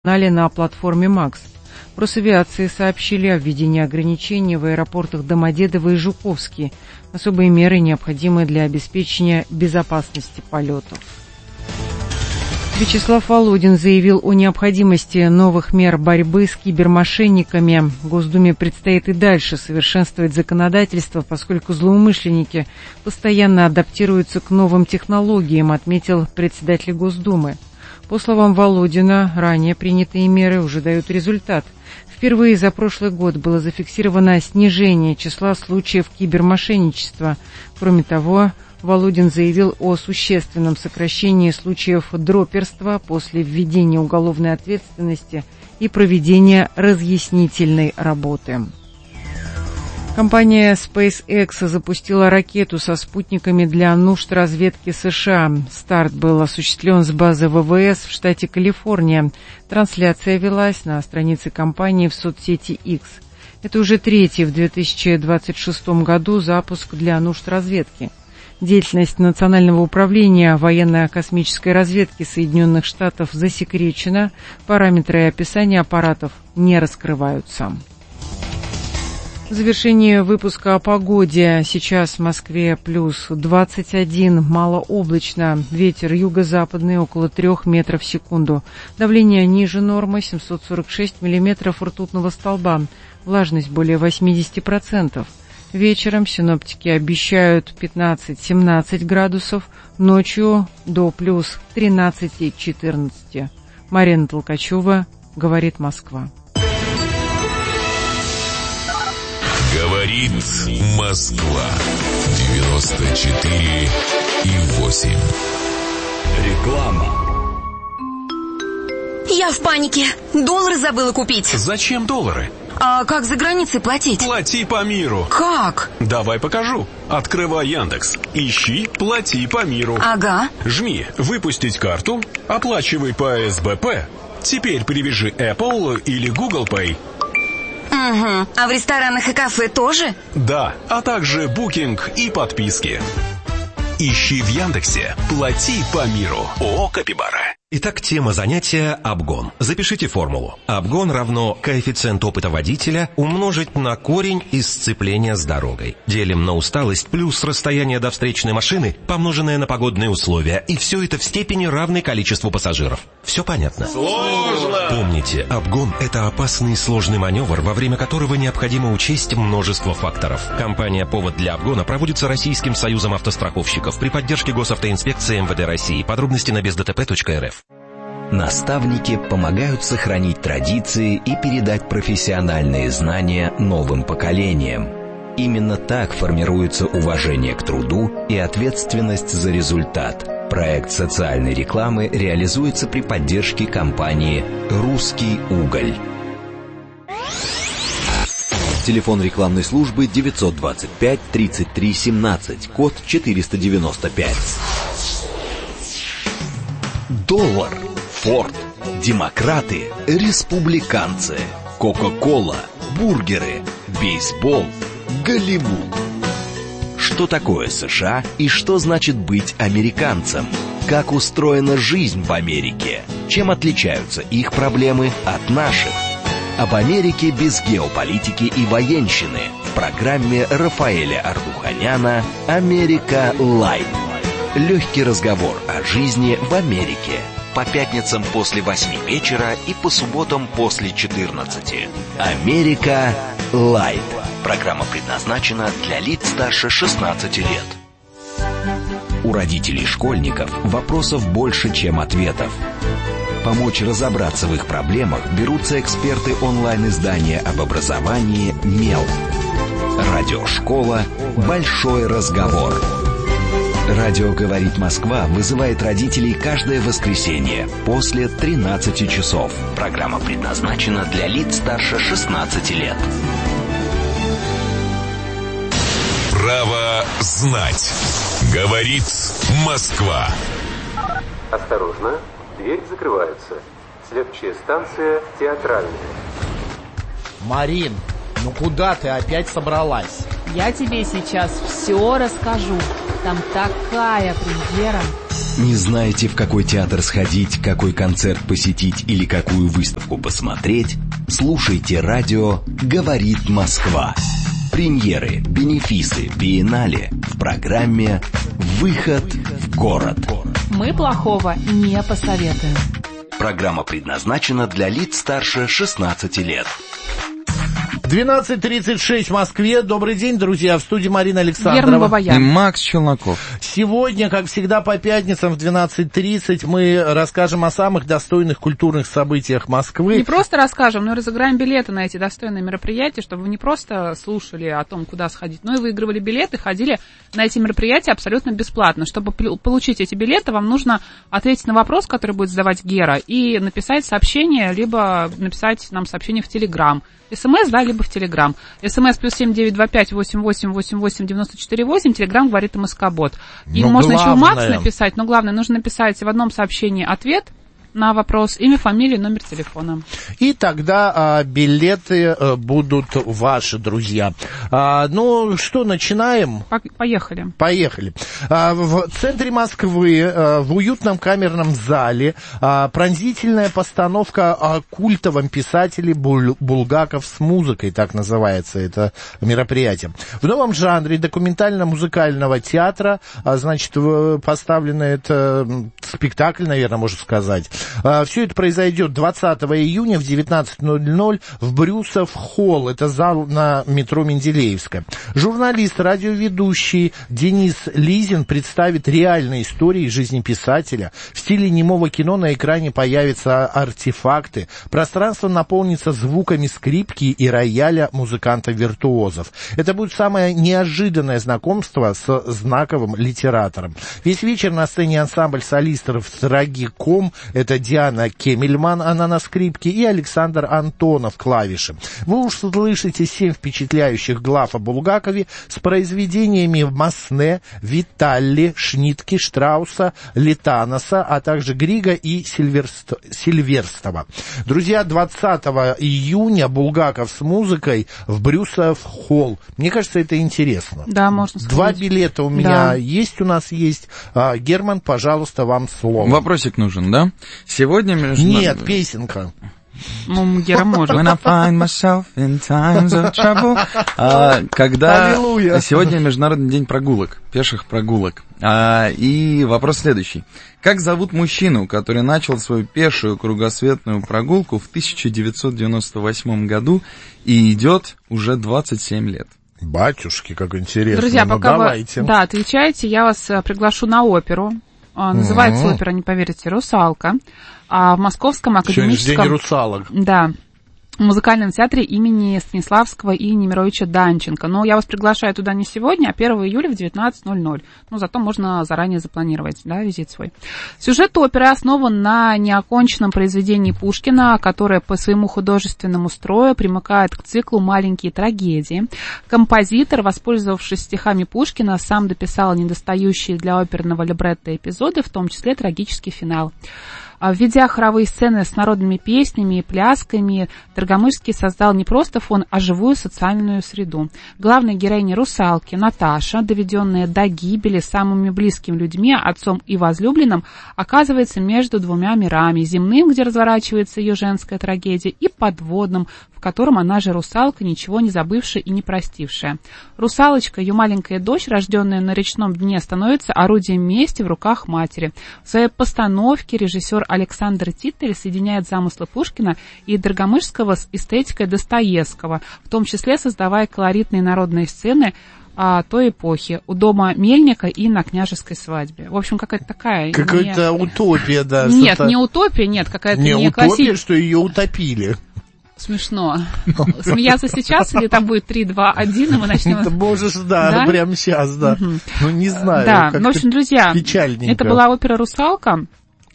на платформе МАКС. В Росавиации сообщили о введении ограничений в аэропортах Домодедово и Жуковский. Особые меры необходимы для обеспечения безопасности полетов. Вячеслав Володин заявил о необходимости новых мер борьбы с кибермошенниками. Госдуме предстоит и дальше совершенствовать законодательство, поскольку злоумышленники постоянно адаптируются к новым технологиям, отметил председатель Госдумы. По словам Володина, ранее принятые меры уже дают результат. Впервые за прошлый год было зафиксировано снижение числа случаев кибермошенничества. Кроме того, Володин заявил о существенном сокращении случаев дроперства после введения уголовной ответственности и проведения разъяснительной работы. Компания SpaceX запустила ракету со спутниками для нужд разведки США. Старт был осуществлен с базы ВВС в штате Калифорния. Трансляция велась на странице компании в соцсети X. Это уже третий в 2026 году запуск для нужд разведки. Деятельность Национального управления военно-космической разведки Соединенных Штатов засекречена. Параметры и описания аппаратов не раскрываются. В завершении выпуска о погоде. Сейчас в Москве плюс 21, малооблачно. Ветер юго-западный около 3 метров в секунду. Давление ниже нормы 746 миллиметров ртутного столба. Влажность более 80%. Вечером синоптики обещают 15-17 градусов, ночью до плюс 13-14. Марина Толкачева, говорит Москва. Говорит Москва. 94,8. Реклама. Я в панике. Доллары забыла купить. Зачем доллары? А как за границей платить? Плати по миру. Как? Давай покажу. Открывай Яндекс. Ищи «Плати по миру». Ага. Жми «Выпустить карту», оплачивай по СБП. Теперь привяжи Apple или Google Pay. Угу. А в ресторанах и кафе тоже? Да, а также букинг и подписки. Ищи в Яндексе «Плати по миру». ООО «Капибара». Итак, тема занятия – обгон. Запишите формулу. Обгон равно коэффициент опыта водителя умножить на корень из сцепления с дорогой. Делим на усталость плюс расстояние до встречной машины, помноженное на погодные условия. И все это в степени равной количеству пассажиров. Все понятно? Сложно! Помните, обгон – это опасный и сложный маневр, во время которого необходимо учесть множество факторов. Компания «Повод для обгона» проводится Российским союзом автостраховщиков при поддержке Госавтоинспекции МВД России. Подробности на бездтп.рф. Наставники помогают сохранить традиции и передать профессиональные знания новым поколениям. Именно так формируется уважение к труду и ответственность за результат. Проект социальной рекламы реализуется при поддержке компании «Русский уголь». Телефон рекламной службы 925 33 17, код 495. Доллар, Форд, демократы, республиканцы, Кока-кола, бургеры, бейсбол, Голливуд. Что такое США и что значит быть американцем? Как устроена жизнь в Америке? Чем отличаются их проблемы от наших? Об Америке без геополитики и военщины в программе Рафаэля Ардуханяна «Америка Лайт». Легкий разговор о жизни в Америке. По пятницам после 8 вечера и по субботам после 14. «Америка Лайт». Программа предназначена для лиц старше 16 лет. У родителей школьников вопросов больше, чем ответов. Помочь разобраться в их проблемах берутся эксперты онлайн-издания об образовании «МЕЛ». Радиошкола «Большой разговор». Радио «Говорит Москва» вызывает родителей каждое воскресенье после 13 часов. Программа предназначена для лиц старше 16 лет. Право знать. Говорит Москва. Осторожно, дверь закрывается. Следующая станция Театральная. Марин, ну куда ты опять собралась? Я тебе сейчас все расскажу. Там такая премьера. Не знаете, в какой театр сходить, какой концерт посетить или какую выставку посмотреть? Слушайте радио «Говорит Москва». Премьеры, бенефисы, биеннале в программе «Выход в город». Мы плохого не посоветуем. Программа предназначена для лиц старше 16 лет. 12:36 в Москве. Добрый день, друзья. В студии Марина Александрова. Герман Бабаян. И Макс Челноков. Сегодня, как всегда, по пятницам в 12:30 мы расскажем о самых достойных культурных событиях Москвы. Не просто расскажем, но и разыграем билеты на эти достойные мероприятия, чтобы вы не просто слушали о том, куда сходить, но и выигрывали билеты, ходили на эти мероприятия абсолютно бесплатно. Чтобы получить эти билеты, вам нужно ответить на вопрос, который будет задавать Гера, и написать сообщение, либо написать нам сообщение в Телеграм. СМС, да, либо в Телеграм. СМС +7 925 88 88 94 8. Телеграм говорит МСК-бот. И можно еще Макс написать, но главное, нужно написать в одном сообщении ответ на вопрос, имя, фамилия, номер телефона. И тогда билеты будут ваши, друзья. Ну что, начинаем? Поехали. Поехали. В центре Москвы, в уютном камерном зале, пронзительная постановка о культовом писателе Булгаков с музыкой, так называется это мероприятие. В новом жанре документально-музыкального театра, значит, поставлен это спектакль, наверное, можно сказать. Все это произойдет 20 июня в 19:00 в Брюсов холл. Это зал на метро Менделеевская. Журналист, радиоведущий Денис Лизин представит реальные истории жизни писателя. В стиле немого кино на экране появятся артефакты. Пространство наполнится звуками скрипки и рояля музыкантов-виртуозов. Это будет самое неожиданное знакомство с знаковым литератором. Весь вечер на сцене ансамбль солистов «Трагиком». Это Диана Кемельман, она на скрипке, и Александр Антонов, клавиши. Вы уж слышите 7 впечатляющих глав о Булгакове с произведениями Масне, Виталли, Шнитке, Штрауса, Литаноса, а также Грига и Сильверстова. Друзья, 20 июня Булгаков с музыкой в Брюсов холл. Мне кажется, это интересно. Да, можно сказать. 2 билета у меня есть, у нас есть. Герман, пожалуйста, вам слово. Вопросик нужен, да? Сегодня Нет, песенка. Гера может. When I find myself in times of trouble. Когда сегодня Международный день прогулок, пеших прогулок. И вопрос следующий. Как зовут мужчину, который начал свою пешую кругосветную прогулку в 1998 году и идет уже 27 лет? Батюшки, как интересно. Друзья, пока давайте. вы отвечаете, я вас приглашу на оперу. Называется опера, не поверите, «Русалка». А в Московском академическом... Сегодня день русалок. Да. В музыкальном театре имени Станиславского и Немировича Данченко. Но я вас приглашаю туда не сегодня, а 1 июля в 19:00. Ну, зато можно заранее запланировать, да, визит свой. Сюжет оперы основан на неоконченном произведении Пушкина, которое по своему художественному строю примыкает к циклу «Маленькие трагедии». Композитор, воспользовавшись стихами Пушкина, сам дописал недостающие для оперного либретто эпизоды, в том числе трагический финал. Введя хоровые сцены с народными песнями и плясками, Доргомышский создал не просто фон, а живую социальную среду. Главная героиня русалки, Наташа, доведенная до гибели самыми близкими людьми, отцом и возлюбленным, оказывается между двумя мирами: земным, где разворачивается ее женская трагедия, и подводным, в котором она же русалка, ничего не забывшая и не простившая. Русалочка, ее маленькая дочь, рожденная на речном дне, становится орудием мести в руках матери. В своей постановке режиссер Александр Титтель соединяет замыслы Пушкина и Доргомышского с эстетикой Достоевского, в том числе создавая колоритные народные сцены той эпохи у дома Мельника и на княжеской свадьбе. В общем, какая-то такая... Какая-то утопия, да. Нет, не утопия, нет, какая-то не утопия, что ее утопили. Смешно. Смеяться сейчас или там будет 3, 2, 1, и мы начнем... Ты можешь, да, прямо сейчас, да. Ну, не знаю, да, ну, в общем, друзья, печальненько. Это была опера «Русалка».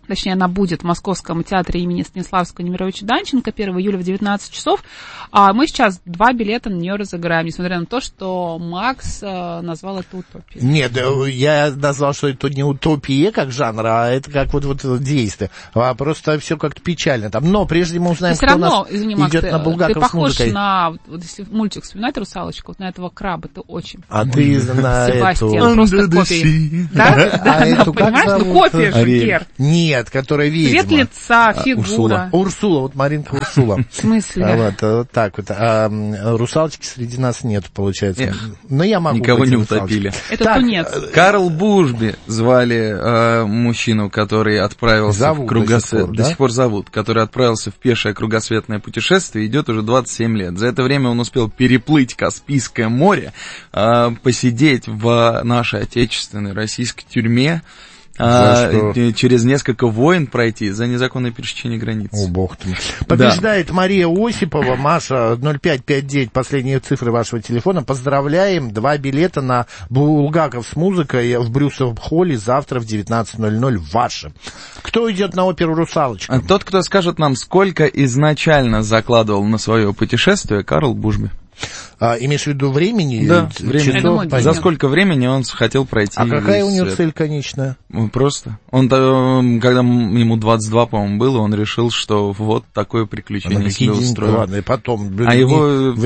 Точнее, она будет в Московском театре имени Станиславского и Немировича Данченко 1 июля в 19 часов. А мы сейчас 2 билета на нее разыграем, несмотря на то, что Макс назвал это утопией. Нет, я назвал, что это не утопия как жанр, а это как вот действие. А просто все как-то печально там. Но прежде мы узнаем, кто равно, у нас идет на Булгаков ты похож с музыкой. на, вот если мультик вспоминать «Русалочку», вот на этого краба ты очень А ты на Себастьян, эту... просто копия. Да? А эту как понимаешь, зовут? ну копия же, Гер. Нет, которая ведьма. Цвет лица, фигура. Урсула, вот Маринка Урсула. В смысле? Вот так вот. Русалочки среди нас нет, получается. Но я могу никого быть не русалочкой. утопили. Это тунец. Карл Бушби звали мужчину, который отправился в кругосвет. До сих пор зовут, который отправился в пешее кругосветное путешествие, идет уже 27 лет. За это время он успел переплыть Каспийское море, посидеть в нашей отечественной российской тюрьме, через несколько войн пройти за незаконное пересечение границ. О, бог ты. Побеждает Мария Осипова. Маша, 0559, последние цифры вашего телефона. Поздравляем. 2 билета на Булгаков с музыкой в Брюсовом холле завтра в 19:00 ваши. Кто идет на оперу «Русалочка»? Тот, кто скажет нам, сколько изначально закладывал на свое путешествие Карл Бушби. Имеешь в виду времени? Да, времени. За сколько времени он хотел пройти? А какая у него цель конечная? Просто. Он, когда ему 22, по-моему, было, он решил, что вот такое приключение себе устроил. Ладно, и потом... А его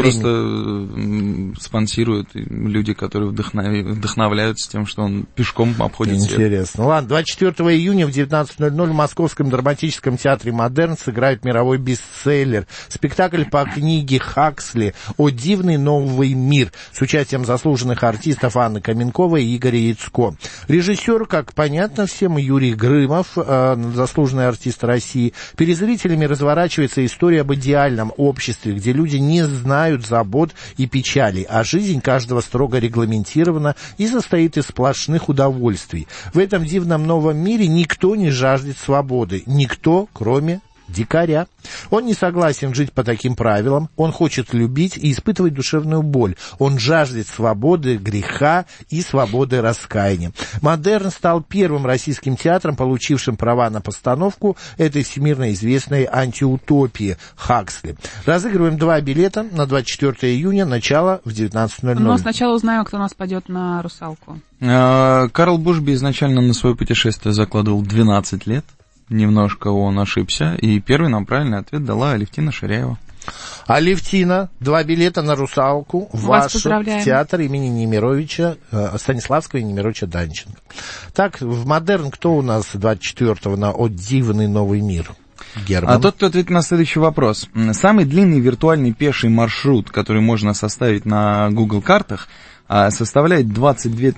просто спонсируют люди, которые вдохновляются тем, что он пешком обходит свет. Интересно. Ладно, 24 июня в 19:00 в Московском драматическом театре «Модерн» сыграют мировой бестселлер. Спектакль по книге Хаксли «О дивный новый мир» с участием заслуженных артистов Анны Каменковой и Игоря Яцко. Режиссер, как понятно всем, Юрий Грымов, заслуженный артист России. Перед зрителями разворачивается история об идеальном обществе, где люди не знают забот и печалей, а жизнь каждого строго регламентирована и состоит из сплошных удовольствий. В этом дивном новом мире никто не жаждет свободы, никто, кроме дикаря. Он не согласен жить по таким правилам, он хочет любить и испытывать душевную боль. Он жаждет свободы греха и свободы раскаяния. «Модерн» стал первым российским театром, получившим права на постановку этой всемирно известной антиутопии Хаксли. Разыгрываем 2 билета на 24 июня, начало в 19:00. Но сначала узнаем, кто у нас пойдет на «Русалку». Карл Бушби изначально на свое путешествие закладывал 12 лет. Немножко он ошибся, и первый нам правильный ответ дала Алевтина Ширяева. Алевтина, 2 билета на «Русалку» вашу в театр имени Немировича, Станиславского и Немировича Данченко. Так, в «Модерн» кто у нас 24-го на «О дивный новый мир»? Герман. А тот, кто ответит на следующий вопрос. Самый длинный виртуальный пеший маршрут, который можно составить на Google картах, составляет 22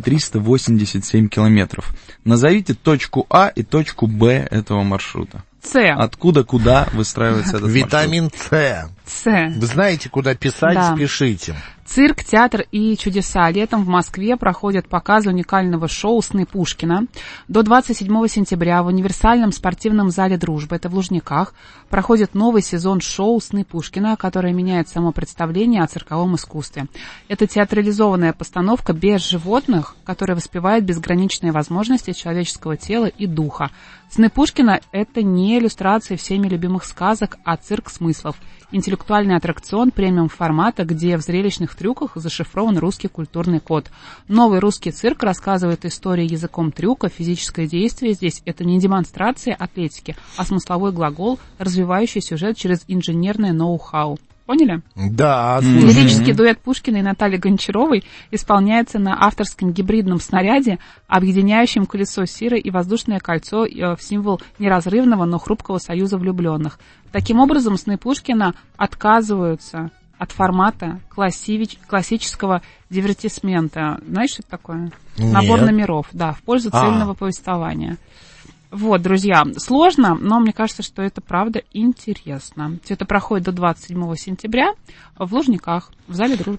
387 километров. Назовите точку А и точку Б этого маршрута. С. Откуда, куда выстраивается этот Витамин маршрут? С. Вы знаете, куда писать, да. Спешите. Цирк, театр и чудеса. Летом в Москве проходят показы уникального шоу «Сны Пушкина». До 27 сентября в универсальном спортивном зале «Дружба», это в Лужниках, проходит новый сезон шоу «Сны Пушкина», которое меняет само представление о цирковом искусстве. Это театрализованная постановка без животных, которая воспевает безграничные возможности человеческого тела и духа. «Сны Пушкина» — это не иллюстрации всеми любимых сказок, а цирк смыслов. Интеллектуальный аттракцион премиум формата, где в зрелищных трюках зашифрован русский культурный код. Новый русский цирк рассказывает истории языком трюка, физическое действие здесь — это не демонстрация атлетики, а смысловой глагол, развивающий сюжет через инженерное ноу-хау. Поняли? Да. Лирический дуэт Пушкина и Натальи Гончаровой исполняется на авторском гибридном снаряде, объединяющем колесо Сиры и воздушное кольцо в символ неразрывного, но хрупкого союза влюбленных. Таким образом, «Сны Пушкина» отказываются от формата классического дивертисмента. Знаешь, что это такое? Нет. Набор номеров, да, в пользу цельного повествования. Вот, друзья, сложно, но мне кажется, что это правда интересно. Все это проходит до 27 сентября в Лужниках, в зале «Дружба».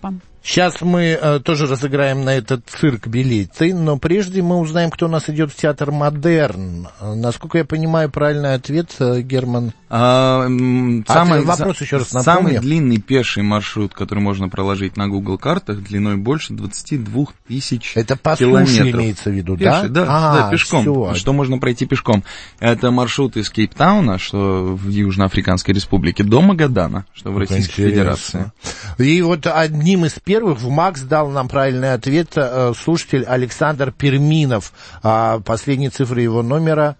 Сейчас мы тоже разыграем на этот цирк билеты, но прежде мы узнаем, кто у нас идет в театр «Модерн». Насколько я понимаю, правильный ответ, Герман? Вопрос еще раз напомню. Самый длинный пеший маршрут, который можно проложить на Google картах, длиной больше 22 тысяч километров. Это по суше имеется в виду, пеший, да? Да, пешком. Все. Что можно пройти пешком? Это маршрут из Кейптауна, что в Южноафриканской Республике, до Магадана, что в Российской Федерации. И вот одним из первых в МАКС дал нам правильный ответ слушатель Александр Перминов. Последние цифры его номера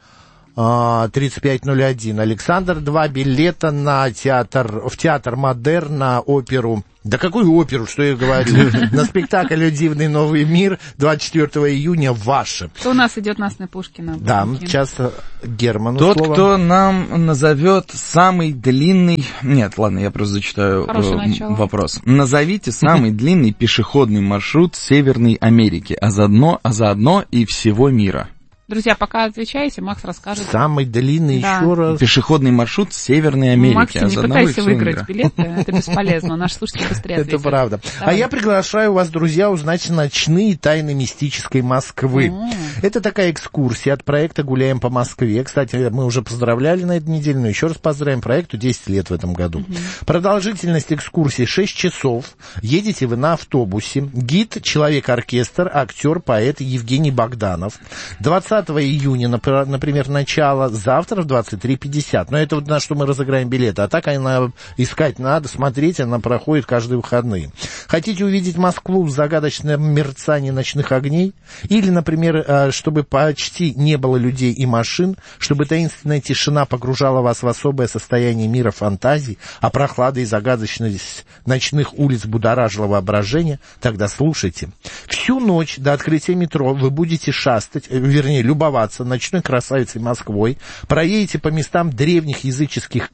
3501. Александр, 2 билета в театр «Модерн», на оперу. Да какую оперу, что я говорю? На спектакль «Дивный новый мир» 24 июня ваши. Кто у нас идет на Пушкина? Да, сейчас Герману тот, слово. Кто нам назовет самый длинный... Нет, ладно, я просто зачитаю вопрос. Назовите самый длинный пешеходный маршрут Северной Америки, а заодно и всего мира. Друзья, пока отвечаете, Макс расскажет. Самый длинный еще раз. Пешеходный маршрут Северной Америки. Максим, не пытайся выиграть билеты, это бесполезно. Наши слушатели быстрее ответят. Это правда. А я приглашаю вас, друзья, узнать ночные тайны мистической Москвы. Это такая экскурсия от проекта «Гуляем по Москве». Кстати, мы уже поздравляли на этой неделе, но еще раз поздравим проекту, 10 лет в этом году. Продолжительность экскурсии 6 часов. Едете вы на автобусе. Гид, человек-оркестр, актер, поэт Евгений Богданов. 20 июня, например, начало, завтра в 23:50. Но это вот на что мы разыграем билеты. А так она искать надо, смотреть, она проходит каждые выходные. Хотите увидеть Москву в загадочном мерцании ночных огней? Или, например, чтобы почти не было людей и машин, чтобы таинственная тишина погружала вас в особое состояние мира фантазий, а прохлада и загадочность ночных улиц будоражила воображение? Тогда слушайте. Всю ночь до открытия метро вы будете шастать, вернее, любоваться ночной красавицей Москвой, проедете по местам древних языческих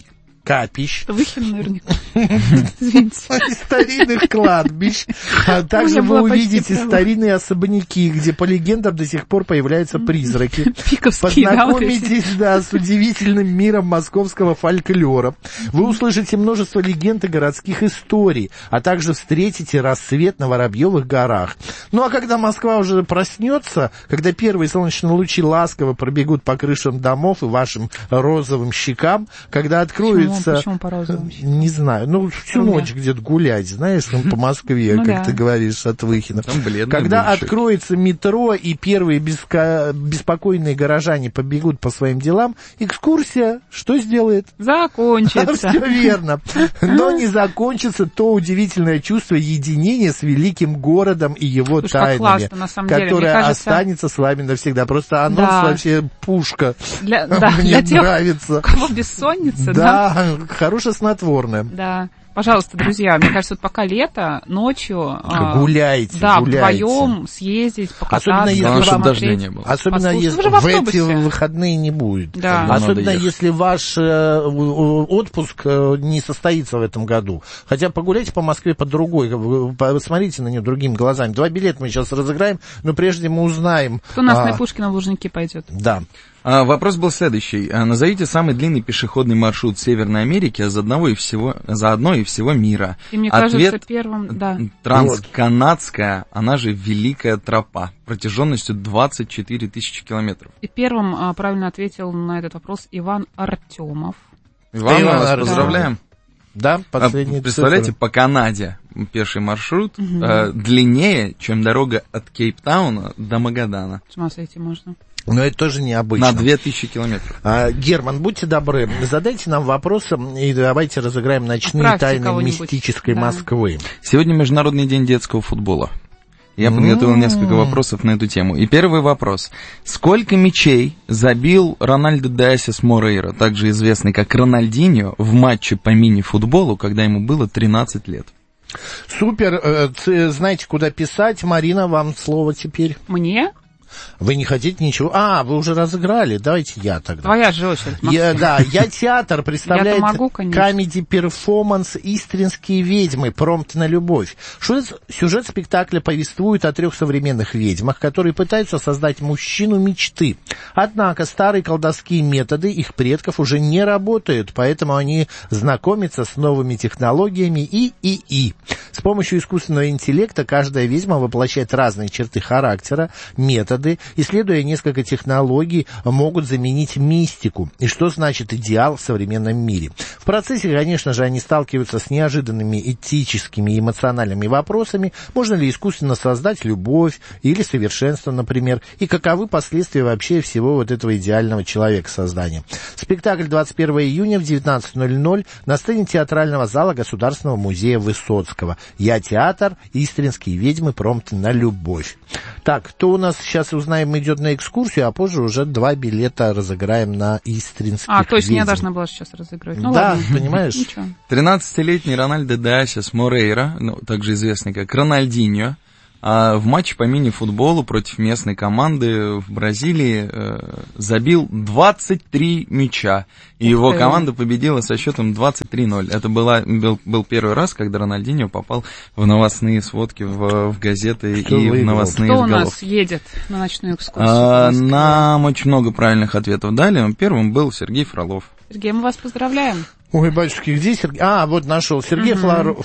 капищ. Выхин наверняка. Извините. Старинных кладбищ. А также вы увидите старинные особняки, где по легендам до сих пор появляются призраки. Познакомитесь, с удивительным миром московского фольклора. Вы услышите множество легенд и городских историй, а также встретите рассвет на Воробьевых горах. Ну а когда Москва уже проснется, когда первые солнечные лучи ласково пробегут по крышам домов и вашим розовым щекам, когда откроются... Почему по розовым? Не знаю. Всю ночь где-то гулять, знаешь, по Москве, как ты говоришь, от Выхина. Когда откроется метро и первые беспокойные горожане побегут по своим делам, экскурсия что сделает? Закончится. Все верно. Но не закончится то удивительное чувство единения с великим городом и его тайнами, которое останется с вами навсегда. Просто анонс вообще пушка. Мне нравится. У кого бессонница, да? Хорошее снотворное. Да. Пожалуйста, друзья, мне кажется, вот пока лето, ночью... Гуляйте, да, вдвоем съездить, покататься. Особенно если в эти выходные не будет. Да. Особенно если ваш отпуск не состоится в этом году. Хотя погуляйте по Москве по другой, посмотрите на нее другими глазами. 2 билета мы сейчас разыграем, но прежде мы узнаем... Кто у нас на Пушкина в Лужники пойдет? Да. Вопрос был следующий. Назовите самый длинный пешеходный маршрут Северной Америки, а заодно и всего мира. И мне кажется, первым, да. Трансканадская, она же Великая тропа, протяженностью 24 тысячи километров. И первым правильно ответил на этот вопрос Иван Артемов. Иван, мы вас поздравляем. Да, последний. Представляете, по Канаде пеший маршрут длиннее, чем дорога от Кейптауна до Магадана. С ума сойти можно. Но это тоже необычно. На 2000 километров. Герман, будьте добры, задайте нам вопросы, и давайте разыграем ночные тайны мистической Москвы. Сегодня Международный день детского футбола. Я подготовил несколько вопросов на эту тему. И первый вопрос. Сколько мячей забил Рональдо де Ассис Морейра, также известный как Рональдиньо, в матче по мини-футболу, когда ему было 13 лет? Супер. Знаете, куда писать? Марина, вам слово теперь. Мне? Вы не хотите ничего? Вы уже разыграли. Давайте я тогда. Твоя же очередь, я театр представляет комедий-перформанс «Истринские ведьмы. Промпт на любовь». Сюжет спектакля повествует о 3 современных ведьмах, которые пытаются создать мужчину мечты. Однако старые колдовские методы их предков уже не работают, поэтому они знакомятся с новыми технологиями и. С помощью искусственного интеллекта каждая ведьма воплощает разные черты характера, методы, исследуя несколько технологий, могут заменить мистику. И что значит идеал в современном мире? В процессе, конечно же, они сталкиваются с неожиданными этическими и эмоциональными вопросами. Можно ли искусственно создать любовь или совершенство, например, и каковы последствия вообще всего вот этого идеального человека создания. Спектакль 21 июня в 19:00 на сцене театрального зала Государственного музея Высоцкого. «Я театр», «Истринские ведьмы», «Промпт на любовь». Так, кто у нас сейчас, узнаем, идет на экскурсию, а позже уже 2 билета разыграем на Истринских ведьм. То есть я должна была сейчас разыграть. Ну, да, ладно. понимаешь? 13-летний Рональдо де Асис Морейра, также известный как Рональдиньо, в матче по мини-футболу против местной команды в Бразилии забил 23 мяча. И его команда победила со счетом 23-0. Это был первый раз, когда Рональдиньо попал в новостные сводки, в газеты и в новостные заголовки. Кто у заголовки. нас едет на ночную экскурсию? Нам очень много правильных ответов дали. Первым был Сергей Фролов. Сергей, мы вас поздравляем. Ой, батюшки, где Сергей? Вот нашел. Сергей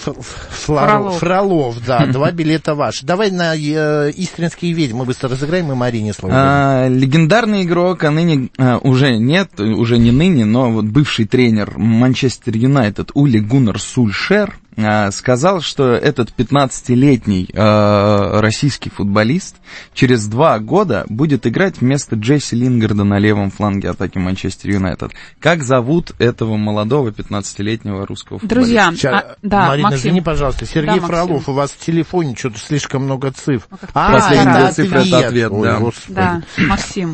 Фролов, да, 2 билета ваши. Давай на Истринские ведьмы быстро разыграем, и Марине слово. Легендарный игрок, а ныне уже не ныне, но вот бывший тренер Манчестер Юнайтед Ули Гуннар Сульшер сказал, что этот 15-летний российский футболист через 2 года будет играть вместо Джесси Лингарда на левом фланге атаки Манчестер Юнайтед. Как зовут этого молодого 15-летнего русского футболиста? Друзья, Марина, Максим. извини, пожалуйста, Сергей Да, Фролов, у вас в телефоне что-то слишком много цифр. Последняя цифра — это ответ, Ой, да. Господи. Да, Максим.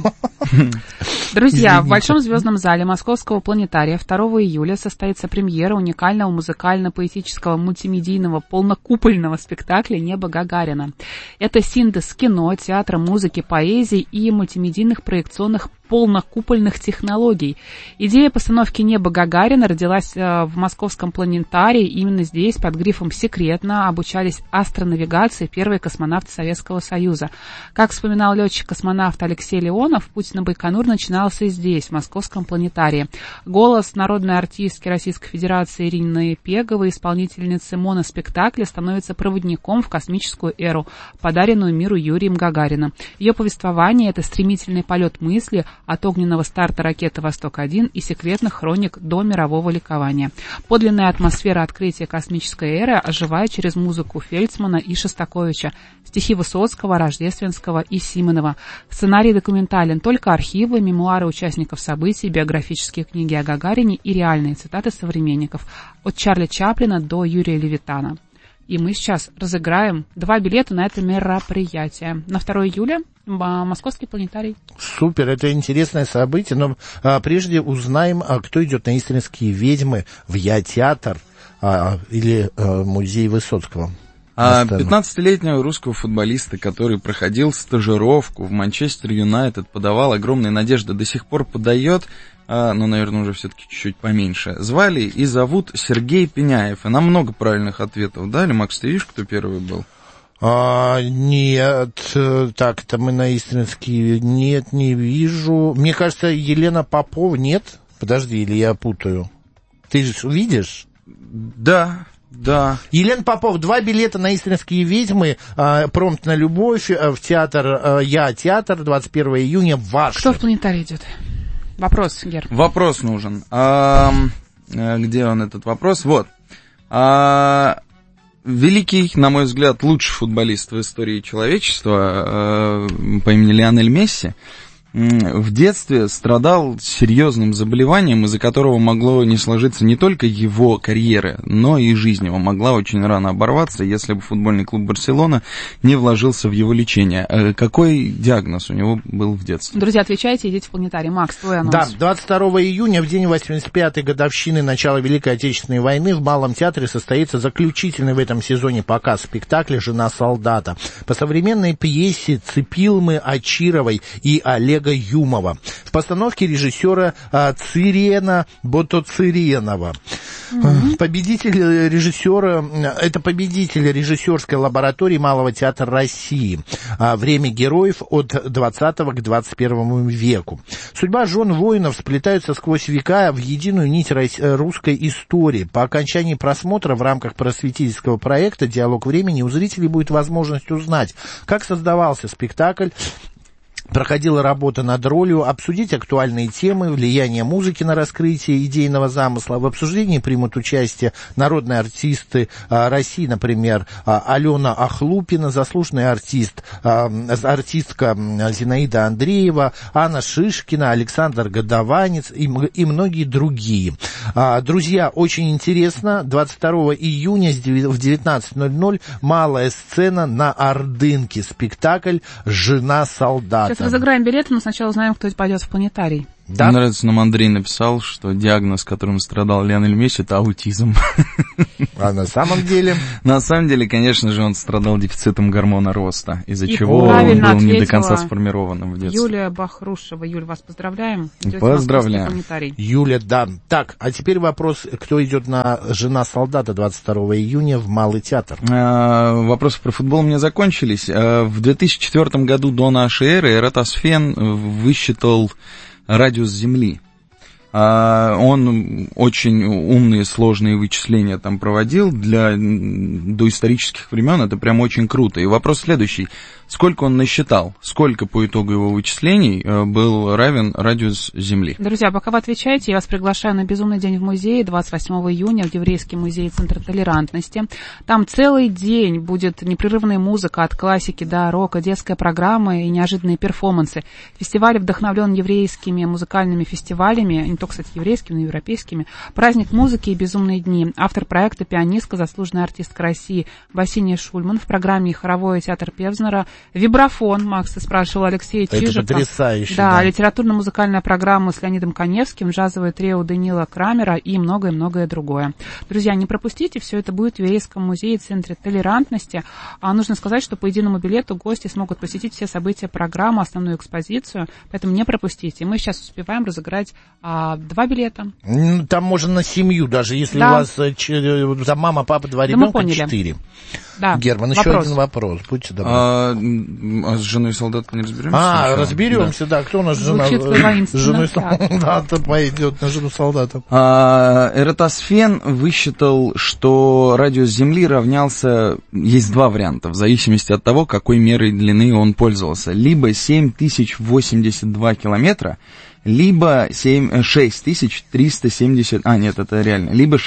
Друзья, в Большом звездном зале Московского планетария 2 июля состоится премьера уникального музыкально-поэтического мультимедийного полнокупольного спектакля «Небо Гагарина». Это синтез кино, театра, музыки, поэзии и мультимедийных проекционных полнокупольных технологий. Идея постановки «Небо Гагарина» родилась в Московском планетарии. Именно здесь, под грифом «Секретно», обучались астронавигации первые космонавты Советского Союза. Как вспоминал летчик-космонавт Алексей Леонов, путь на Байконур начинался здесь, в Московском планетарии. Голос народной артистки Российской Федерации Ирины Пеговой, исполнительницы моноспектакля, становится проводником в космическую эру, подаренную миру Юрием Гагариным. Ее повествование — это стремительный полет мысли от огненного старта ракеты «Восток-1» и секретных хроник до мирового ликования. Подлинная атмосфера открытия космической эры оживает через музыку Фельдсмана и Шостаковича, стихи Высоцкого, Рождественского и Симонова. Сценарий документален, только архивы, мемуары участников событий, биографические книги о Гагарине и реальные цитаты современников, от Чарли Чаплина до Юрия Левитана. И мы сейчас разыграем 2 билета на это мероприятие. На 2 июля Московский планетарий. Супер, это интересное событие, но прежде узнаем, кто идет на Истринские ведьмы в «Я театр» или музей Высоцкого. 15-летнего русского футболиста, который проходил стажировку в Манчестер Юнайтед, подавал огромные надежды, до сих пор подает, но, наверное, уже все-таки чуть-чуть поменьше. Звали и зовут Сергей Пеняев. И нам много правильных ответов дали. Макс, ты видишь, кто первый был? Нет, так, это мы на Истринские... Нет, не вижу. Мне кажется, Елена Попова... Нет? Подожди, или я путаю? Ты же видишь? Да. Елена Попова, 2 билета на Истринские ведьмы, «Промпт на любовь», в театр «Я театр», 21 июня, ваш. Кто в планетарий идет? Вопрос, Гер. Вопрос нужен. Где он, этот вопрос? Вот. Великий, на мой взгляд, лучший футболист в истории человечества по имени Лионель Месси в детстве страдал серьезным заболеванием, из-за которого могло не сложиться не только его карьера, но и жизнь его могла очень рано оборваться, если бы футбольный клуб «Барселона» не вложился в его лечение. Какой диагноз у него был в детстве? Друзья, отвечайте, идите в планетарий. Макс, твой анонс. Да, 22 июня, в день 85-й годовщины начала Великой Отечественной войны, в Малом театре состоится заключительный в этом сезоне показ спектакля «Жена солдата». По современной пьесе Ципилмы Очировой и Олега Олега Юмова. В постановке режиссера Цирена Ботоциренова. Победитель режиссерской лаборатории Малого театра России. Время героев от 20 к 21 веку. Судьба жен воинов сплетаются сквозь века в единую нить русской истории. По окончании просмотра в рамках просветительского проекта «Диалог времени» у зрителей будет возможность узнать, как создавался спектакль, проходила работа над ролью, обсудить актуальные темы, влияние музыки на раскрытие идейного замысла. В обсуждении примут участие народные артисты России, например, Алена Ахлупина, заслуженный артистка Зинаида Андреева, Анна Шишкина, Александр Годованец и многие другие. Друзья, очень интересно, 22 июня в 19:00 малая сцена на Ордынке, спектакль «Жена солдата». Сейчас разыграем билеты, но сначала узнаем, кто пойдет в планетарий. Да? Мне нравится, нам Андрей написал, что диагноз, которым страдал Лионель Месси, это аутизм. А на самом деле? На самом деле, конечно же, он страдал дефицитом гормона роста, из-за чего он был не до конца сформированным в детстве. Юлия Бахрушева. Юль, вас поздравляем. Поздравляем. Юля, да. Так, а теперь вопрос, кто идет на «Жена солдата» 22 июня в Малый театр? Вопросы про футбол у меня закончились. В 2004 году до нашей эры Эратосфен высчитал радиус Земли. Он очень умные, сложные вычисления там проводил для доисторических времен. Это прям очень круто. И вопрос следующий. Сколько он насчитал? Сколько по итогу его вычислений был равен радиус Земли? Друзья, пока вы отвечаете, я вас приглашаю на «Безумный день в музее» 28 июня в Еврейский музей Центра толерантности. Там целый день будет непрерывная музыка от классики до рока, детская программа и неожиданные перформансы. Фестиваль вдохновлен еврейскими музыкальными фестивалями, не только, кстати, еврейскими, но и европейскими. Праздник музыки и «Безумные дни». Автор проекта — пианистка, заслуженная артистка России Василия Шульман. В программе хоровой театр Певзнера. Вибрафон, Макс, ты спрашивал, Алексея Чижика. Это потрясающе. Да, литературно-музыкальная программа с Леонидом Каневским, джазовое трио Даниила Крамера и многое-многое другое. Друзья, не пропустите, все это будет в Еврейском музее Центре толерантности. Нужно сказать, что по единому билету гости смогут посетить все события программы, основную экспозицию, поэтому не пропустите. Мы сейчас успеваем разыграть 2 билета. Там можно на семью, даже если у вас там мама, папа, 2 ребенка, 4. Да. Герман, еще один вопрос, будьте добры. А с женой солдата не разберемся? Разберемся, да. Кто у нас жена? Женой солдата пойдет на жену солдата. Эратосфен высчитал, что радиус Земли равнялся... Есть 2 варианта, в зависимости от того, какой мерой длины он пользовался. Либо 7082 километра, либо 6370... нет, это реально. Либо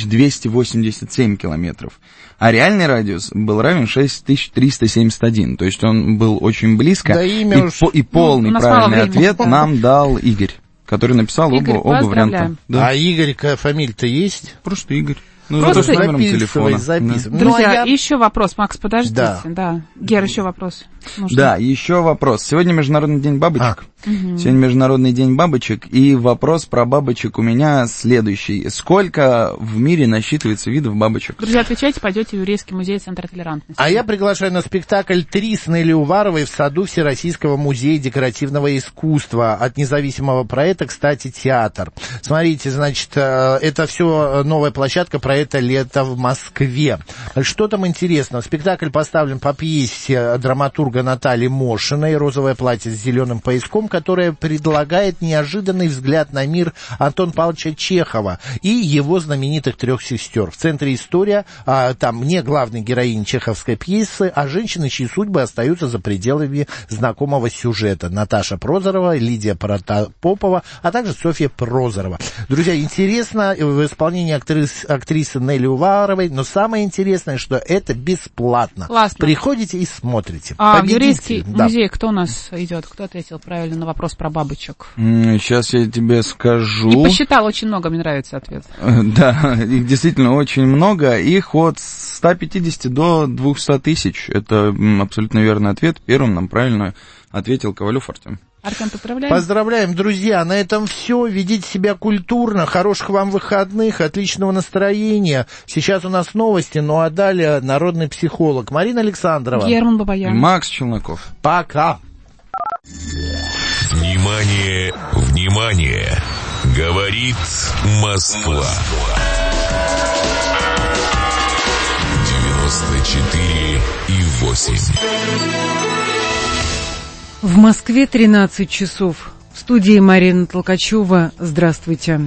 6287 километров. А реальный радиус был равен 6371. То есть он был очень близко. Да, и полный правильный ответ нам дал Игорь, который написал Игорь, оба варианта. Да. А Игорь, фамилия-то есть? Просто Игорь. Просто с номером телефона. Записывай. Друзья, еще вопрос. Макс, подождите. Да. Гер, еще вопрос. Да, еще вопрос. Сегодня Международный день бабочек. Сегодня Международный день бабочек. И вопрос про бабочек у меня следующий. Сколько в мире насчитывается видов бабочек? Друзья, отвечайте, пойдете в Еврейский музей Центра толерантности. А я приглашаю на спектакль «Три» с Нелли Уваровой в саду Всероссийского музея декоративного искусства. От независимого проекта, кстати, театр. Смотрите, значит, это все новая площадка проекта «Лето в Москве». Что там интересного? Спектакль поставлен по пьесе драматурга Натальи Мошиной «Розовое платье с зеленым пояском», которое предлагает неожиданный взгляд на мир Антона Павловича Чехова и его знаменитых 3 сестер. В центре история, там не главной героини чеховской пьесы, а женщины, чьи судьбы остаются за пределами знакомого сюжета. Наташа Прозорова, Лидия Протопопова, а также Софья Прозорова. Друзья, интересно в исполнении актрисы Нелли Уваровой, но самое интересное, что это бесплатно. Классно. Приходите и смотрите. В Еврейский музей кто у нас идет? Кто ответил правильно на вопрос про бабочек? Сейчас я тебе скажу. И посчитал, очень много, мне нравится ответ. Да, их действительно очень много. Их от 150 до 200 тысяч. Это абсолютно верный ответ. Первым нам правильно ответил Ковалев Артем. Артем, поздравляем. Поздравляем, друзья. На этом все. Ведите себя культурно. Хороших вам выходных, отличного настроения. Сейчас у нас новости, ну а далее народный психолог Марина Александрова. Герман Бабаян. Макс Челноков. Пока. Внимание, внимание! Говорит Москва. 94,8. В Москве 13 часов. В студии Марина Толкачева. Здравствуйте.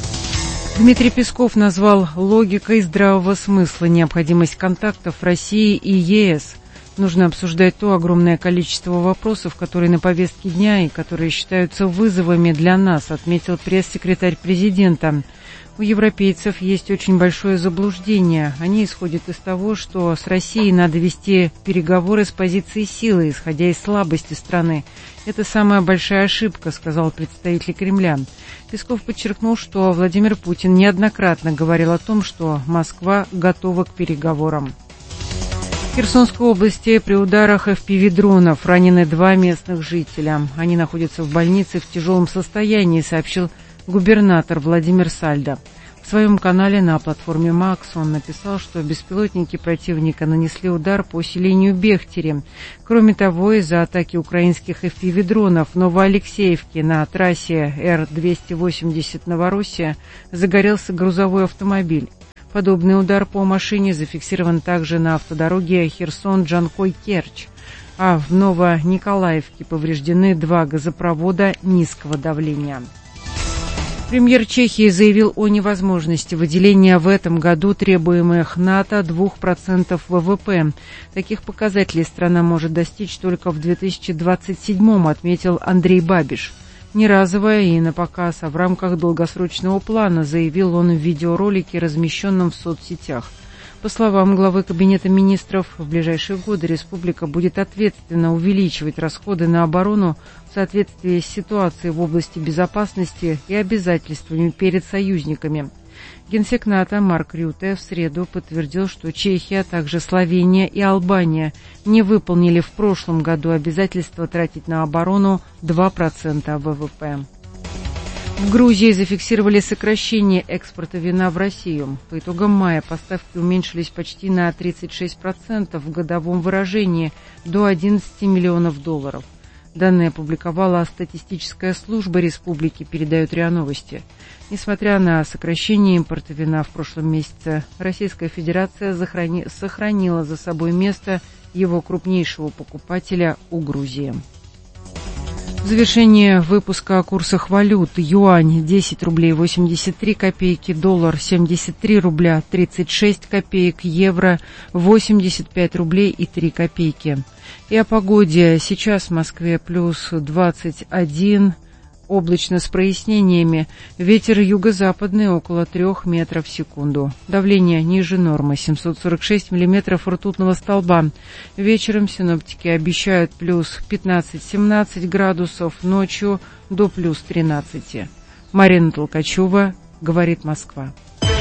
Дмитрий Песков назвал логикой здравого смысла необходимость контактов России и ЕС. Нужно обсуждать то огромное количество вопросов, которые на повестке дня и которые считаются вызовами для нас, отметил пресс-секретарь президента. У европейцев есть очень большое заблуждение. Они исходят из того, что с Россией надо вести переговоры с позиции силы, исходя из слабости страны. Это самая большая ошибка, сказал представитель Кремля. Песков подчеркнул, что Владимир Путин неоднократно говорил о том, что Москва готова к переговорам. В Херсонской области при ударах FPV-дронов ранены 2 местных жителя. Они находятся в больнице в тяжелом состоянии, сообщил губернатор Владимир Сальдо. В своем канале на платформе МАКС он написал, что беспилотники противника нанесли удар по селению Бехтере. Кроме того, из-за атаки украинских FPV-дронов в Новоалексеевке на трассе Р-280 Новороссия загорелся грузовой автомобиль. Подобный удар по машине зафиксирован также на автодороге Херсон-Джанкой-Керчь. А в Новониколаевке повреждены 2 газопровода низкого давления. Премьер Чехии заявил о невозможности выделения в этом году требуемых НАТО 2% ВВП. Таких показателей страна может достичь только в 2027-м, отметил Андрей Бабиш. Не разовая и на показ, а в рамках долгосрочного плана, заявил он в видеоролике, размещенном в соцсетях. По словам главы Кабинета министров, в ближайшие годы республика будет ответственно увеличивать расходы на оборону в соответствии с ситуацией в области безопасности и обязательствами перед союзниками. Генсек НАТО Марк Рюте в среду подтвердил, что Чехия, а также Словения и Албания не выполнили в прошлом году обязательства тратить на оборону 2% ВВП. В Грузии зафиксировали сокращение экспорта вина в Россию. По итогам мая поставки уменьшились почти на 36% в годовом выражении до $11 миллионов. Данные опубликовала статистическая служба республики, передают РИА Новости. Несмотря на сокращение импорта вина в прошлом месяце, Российская Федерация сохранила за собой место его крупнейшего покупателя у Грузии. В завершение выпуска о курсах валют. Юань 10 рублей 83 копейки, доллар 73 рубля 36 копеек, евро 85 рублей и 3 копейки. И о погоде. Сейчас в Москве плюс 21, облачно с прояснениями. Ветер юго-западный около 3 метров в секунду. Давление ниже нормы 746 миллиметров ртутного столба. Вечером синоптики обещают плюс 15-17 градусов, ночью до плюс 13. Марина Толкачева, говорит Москва.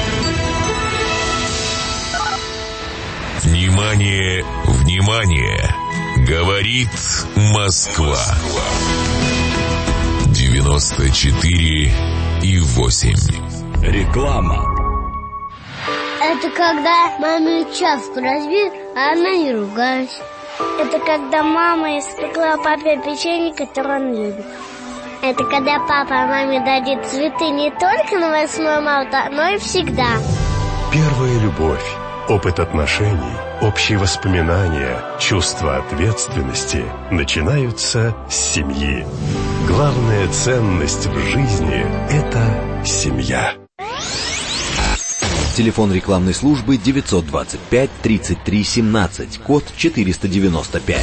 Внимание, внимание! Говорит Москва. 94,8. Реклама. Это когда маме чашку разбил, а она не ругалась. Это когда мама испекла папе печенье, которое он любит. Это когда папа маме дарит цветы не только на 8 марта, но и всегда. Первая любовь, опыт отношений, общие воспоминания, чувство ответственности начинаются с семьи. Главная ценность в жизни – это семья. Телефон рекламной службы 925 33 17, код 495.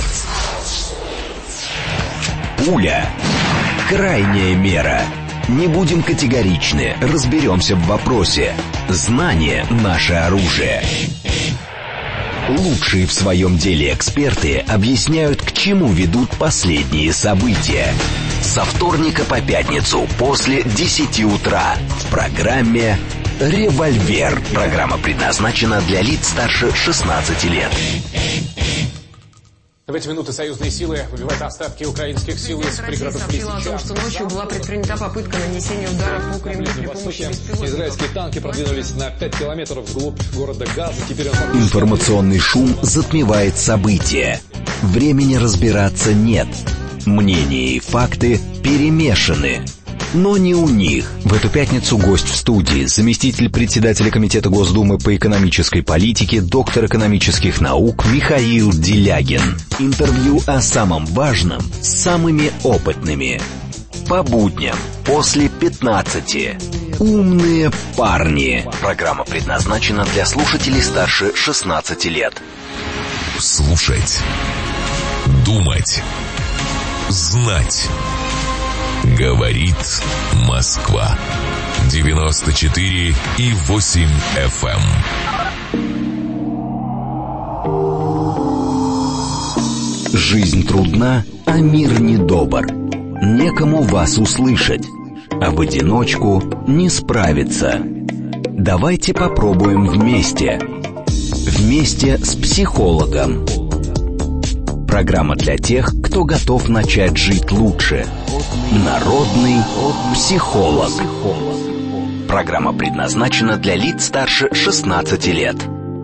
Пуля. Крайняя мера. Не будем категоричны, разберемся в вопросе. Знание – наше оружие. Лучшие в своем деле эксперты объясняют, к чему ведут последние события. Со вторника по пятницу после 10 утра в программе «Револьвер». Программа предназначена для лиц старше 16 лет. В эти минуты союзные силы выбивают остатки украинских сил из пригородов Лисичанска. Сообщила о том, что ночью была предпринята попытка нанесения ударов по Кремлю при помощи беспилотников. Израильские танки продвинулись на 5 километров вглубь города Газа. Теперь Информационный шум затмевает события. Времени разбираться нет. Мнения и факты перемешаны, но не у них. В эту пятницу гость в студии, заместитель председателя Комитета Госдумы по экономической политике, доктор экономических наук Михаил Делягин. Интервью о самом важном с самыми опытными. По будням после 15. «Умные парни». Программа предназначена для слушателей старше 16 лет. Слушать. Думать. Знать. Говорит Москва. 94,8 FM. Жизнь трудна, а мир недобр. Некому вас услышать, а в одиночку не справиться. Давайте попробуем вместе. Вместе с психологом. Программа для тех, кто готов начать жить лучше. Народный психолог. Программа предназначена для лиц старше 16 лет.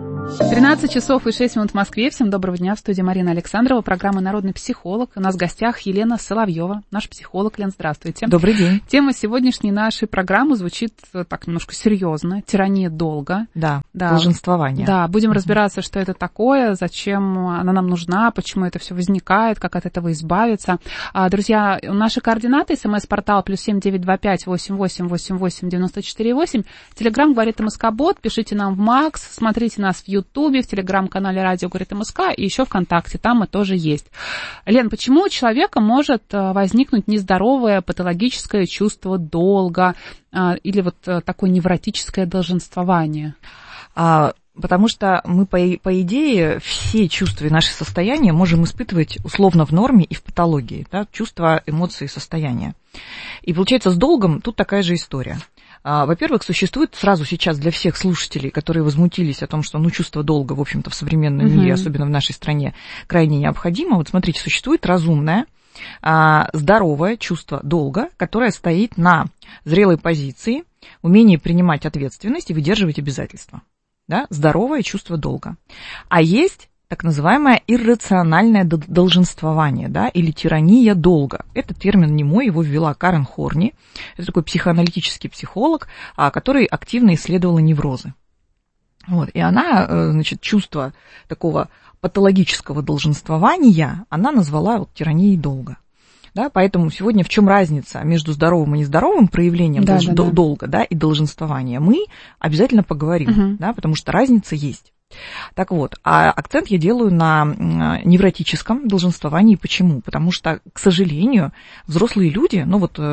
13 часов и 6 минут в Москве. Всем доброго дня. В студии Марина Александрова. Программа «Народный психолог». У нас в гостях Елена Соловьева, наш психолог. Лен, здравствуйте. Добрый день. Тема сегодняшней нашей программы звучит так немножко серьезно. Тирания долга. Да. Долженствование. Да, будем разбираться, что это такое, зачем она нам нужна, почему это все возникает, как от этого избавиться. Друзья, наши координаты: СМС-портал +7 925 88 88 94 8. Телеграм «Говорит МСК-бот». Пишите нам в Макс, смотрите нас в Ютубе, в телеграм-канале «Радио Говорит МСК» и еще ВКонтакте, там мы тоже есть. Лен, почему у человека может возникнуть нездоровое патологическое чувство долга или вот такое невротическое долженствование? Потому что мы, по идее, все чувства и наши состояния можем испытывать условно в норме и в патологии, да, чувства, эмоции, состояния. И получается, с долгом тут такая же история. Во-первых, существует сразу сейчас для всех слушателей, которые возмутились о том, что чувство долга, в общем-то, в современном мире, особенно в нашей стране, крайне необходимо. Вот смотрите, существует разумное, здоровое чувство долга, которое стоит на зрелой позиции, умении принимать ответственность и выдерживать обязательства. Да? Здоровое чувство долга. А есть так называемое иррациональное долженствование, да, или тирания долга. Этот термин не мой, его ввела Карен Хорни. Это такой психоаналитический психолог, который активно исследовала неврозы. Вот. И она, значит, чувство такого патологического долженствования она назвала тиранией долга. Да, поэтому сегодня в чем разница между здоровым и нездоровым проявлением долга, да, и долженствования, мы обязательно поговорим, да, потому что разница есть. Так вот, а акцент я делаю на невротическом долженствовании. Почему? Потому что, к сожалению, взрослые люди,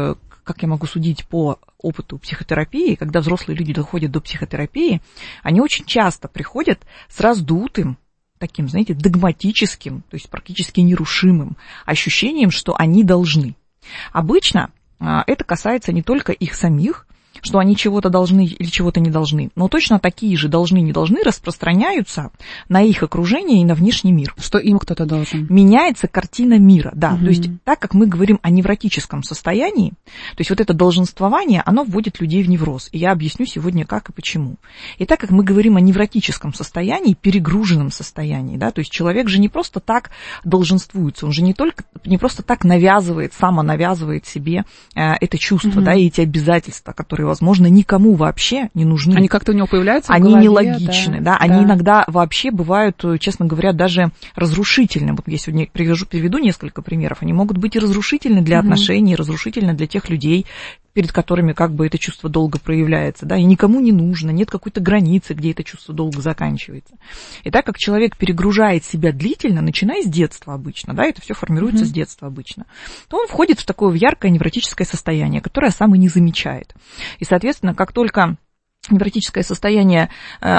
как я могу судить по опыту психотерапии, когда взрослые люди доходят до психотерапии, они очень часто приходят с раздутым, таким, знаете, догматическим, то есть практически нерушимым ощущением, что они должны. Обычно это касается не только их самих, что они чего-то должны или чего-то не должны, но точно такие же должны-не должны распространяются на их окружение и на внешний мир. Что им кто-то должен. Меняется картина мира, да. То есть так как мы говорим о невротическом состоянии, то есть вот это долженствование, оно вводит людей в невроз. И я объясню сегодня, как и почему. И так как мы говорим о невротическом состоянии, перегруженном состоянии, да, то есть человек же не просто так долженствуется, он же не просто так самонавязывает себе это чувство, да, и эти обязательства, которые, возможно, никому вообще не нужны. Они как-то у него появляются в голове, нелогичны, да, они иногда вообще бывают, честно говоря, даже разрушительны. Вот я сегодня приведу несколько примеров. Они могут быть и разрушительны для отношений, и разрушительны для тех людей, перед которыми как бы это чувство долга проявляется, да, и никому не нужно, нет какой-то границы, где это чувство долга заканчивается. И так как человек перегружает себя длительно, начиная с детства обычно, да, это все формируется с детства обычно, то он входит в такое яркое невротическое состояние, которое сам и не замечает. И, соответственно, как только невротическое состояние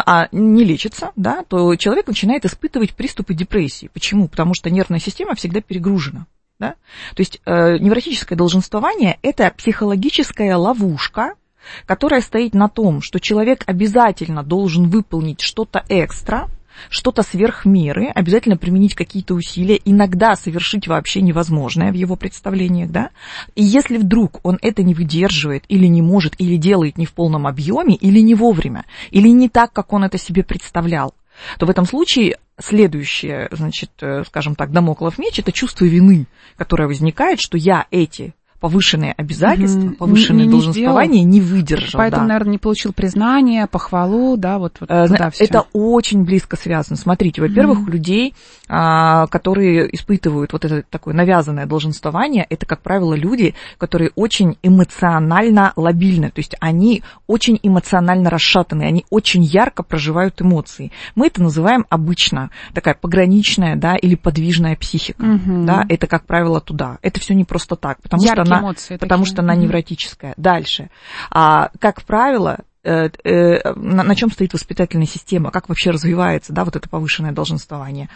не лечится, да, то человек начинает испытывать приступы депрессии. Почему? Потому что нервная система всегда перегружена. Да? То есть невротическое долженствование – это психологическая ловушка, которая стоит на том, что человек обязательно должен выполнить что-то экстра, что-то сверх меры, обязательно применить какие-то усилия, иногда совершить вообще невозможное в его представлениях, да, и если вдруг он это не выдерживает или не может, или делает не в полном объеме, или не вовремя, или не так, как он это себе представлял, то в этом случае следующее, значит, скажем так, дамоклов меч, это чувство вины, которое возникает, что я эти повышенные обязательства, повышенные долженствования не выдержал. Поэтому, наверное, не получил признания, похвалу, да, вот туда всё. Это очень близко связано. Смотрите, во-первых, у людей, которые испытывают вот это такое навязанное долженствование, это, как правило, люди, которые очень эмоционально лобильны, то есть они очень эмоционально расшатаны, они очень ярко проживают эмоции. Мы это называем обычно такая пограничная, да, или подвижная психика, да, это, как правило, туда. Это все не просто так, потому что она невротическая. Дальше. Как правило, на чем стоит воспитательная система, как вообще развивается, да, вот это повышенное долженствование.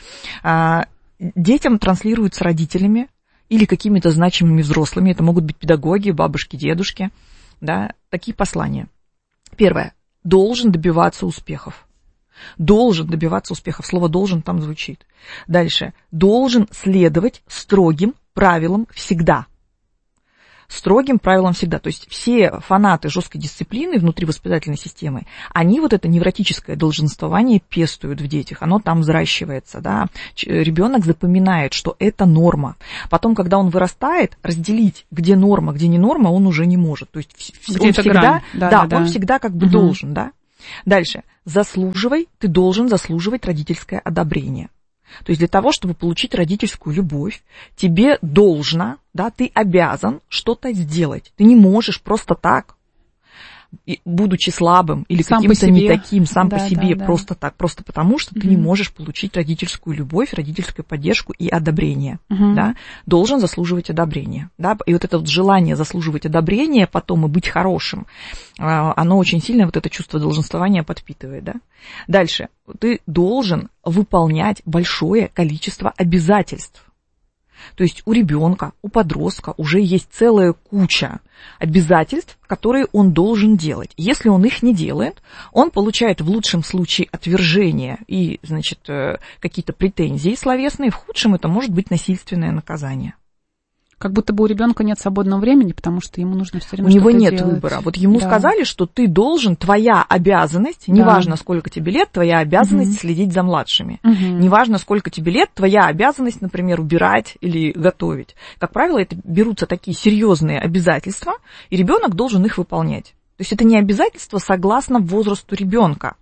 Детям транслируются родителями или какими-то значимыми взрослыми, это могут быть педагоги, бабушки, дедушки, да, такие послания. Первое. Должен добиваться успехов. Должен добиваться успехов. Слово «должен» там звучит. Дальше. Должен следовать строгим правилам всегда. Строгим правилам всегда. То есть все фанаты жесткой дисциплины внутри воспитательной системы, они вот это невротическое долженствование пестуют в детях, оно там взращивается, да. Ребенок запоминает, что это норма. Потом, когда он вырастает, разделить, где норма, где не норма, он уже не может. То есть он всегда, он всегда как бы должен, да. Дальше. Ты должен заслуживать родительское одобрение. То есть для того, чтобы получить родительскую любовь, тебе должно, да, ты обязан что-то сделать. Ты не можешь просто так, будучи слабым или каким-то не таким, сам по себе, просто так, просто потому, что ты не можешь получить родительскую любовь, родительскую поддержку и одобрение. Да? Должен заслуживать одобрения. Да? И вот это вот желание заслуживать одобрения потом и быть хорошим, оно очень сильно вот это чувство долженствования подпитывает. Да? Дальше. Ты должен выполнять большое количество обязательств. То есть у ребенка, у подростка уже есть целая куча обязательств, которые он должен делать. Если он их не делает, он получает в лучшем случае отвержение и, значит, какие-то претензии словесные, в худшем это может быть насильственное наказание. Как будто бы у ребенка нет свободного времени, потому что ему нужно все время что-то делать. У него нет выбора. Вот ему сказали, что ты должен, твоя обязанность, неважно, сколько тебе лет, твоя обязанность следить за младшими. Неважно, сколько тебе лет, твоя обязанность, например, убирать или готовить. Как правило, это берутся такие серьезные обязательства, и ребенок должен их выполнять. То есть это не обязательство согласно возрасту ребенка.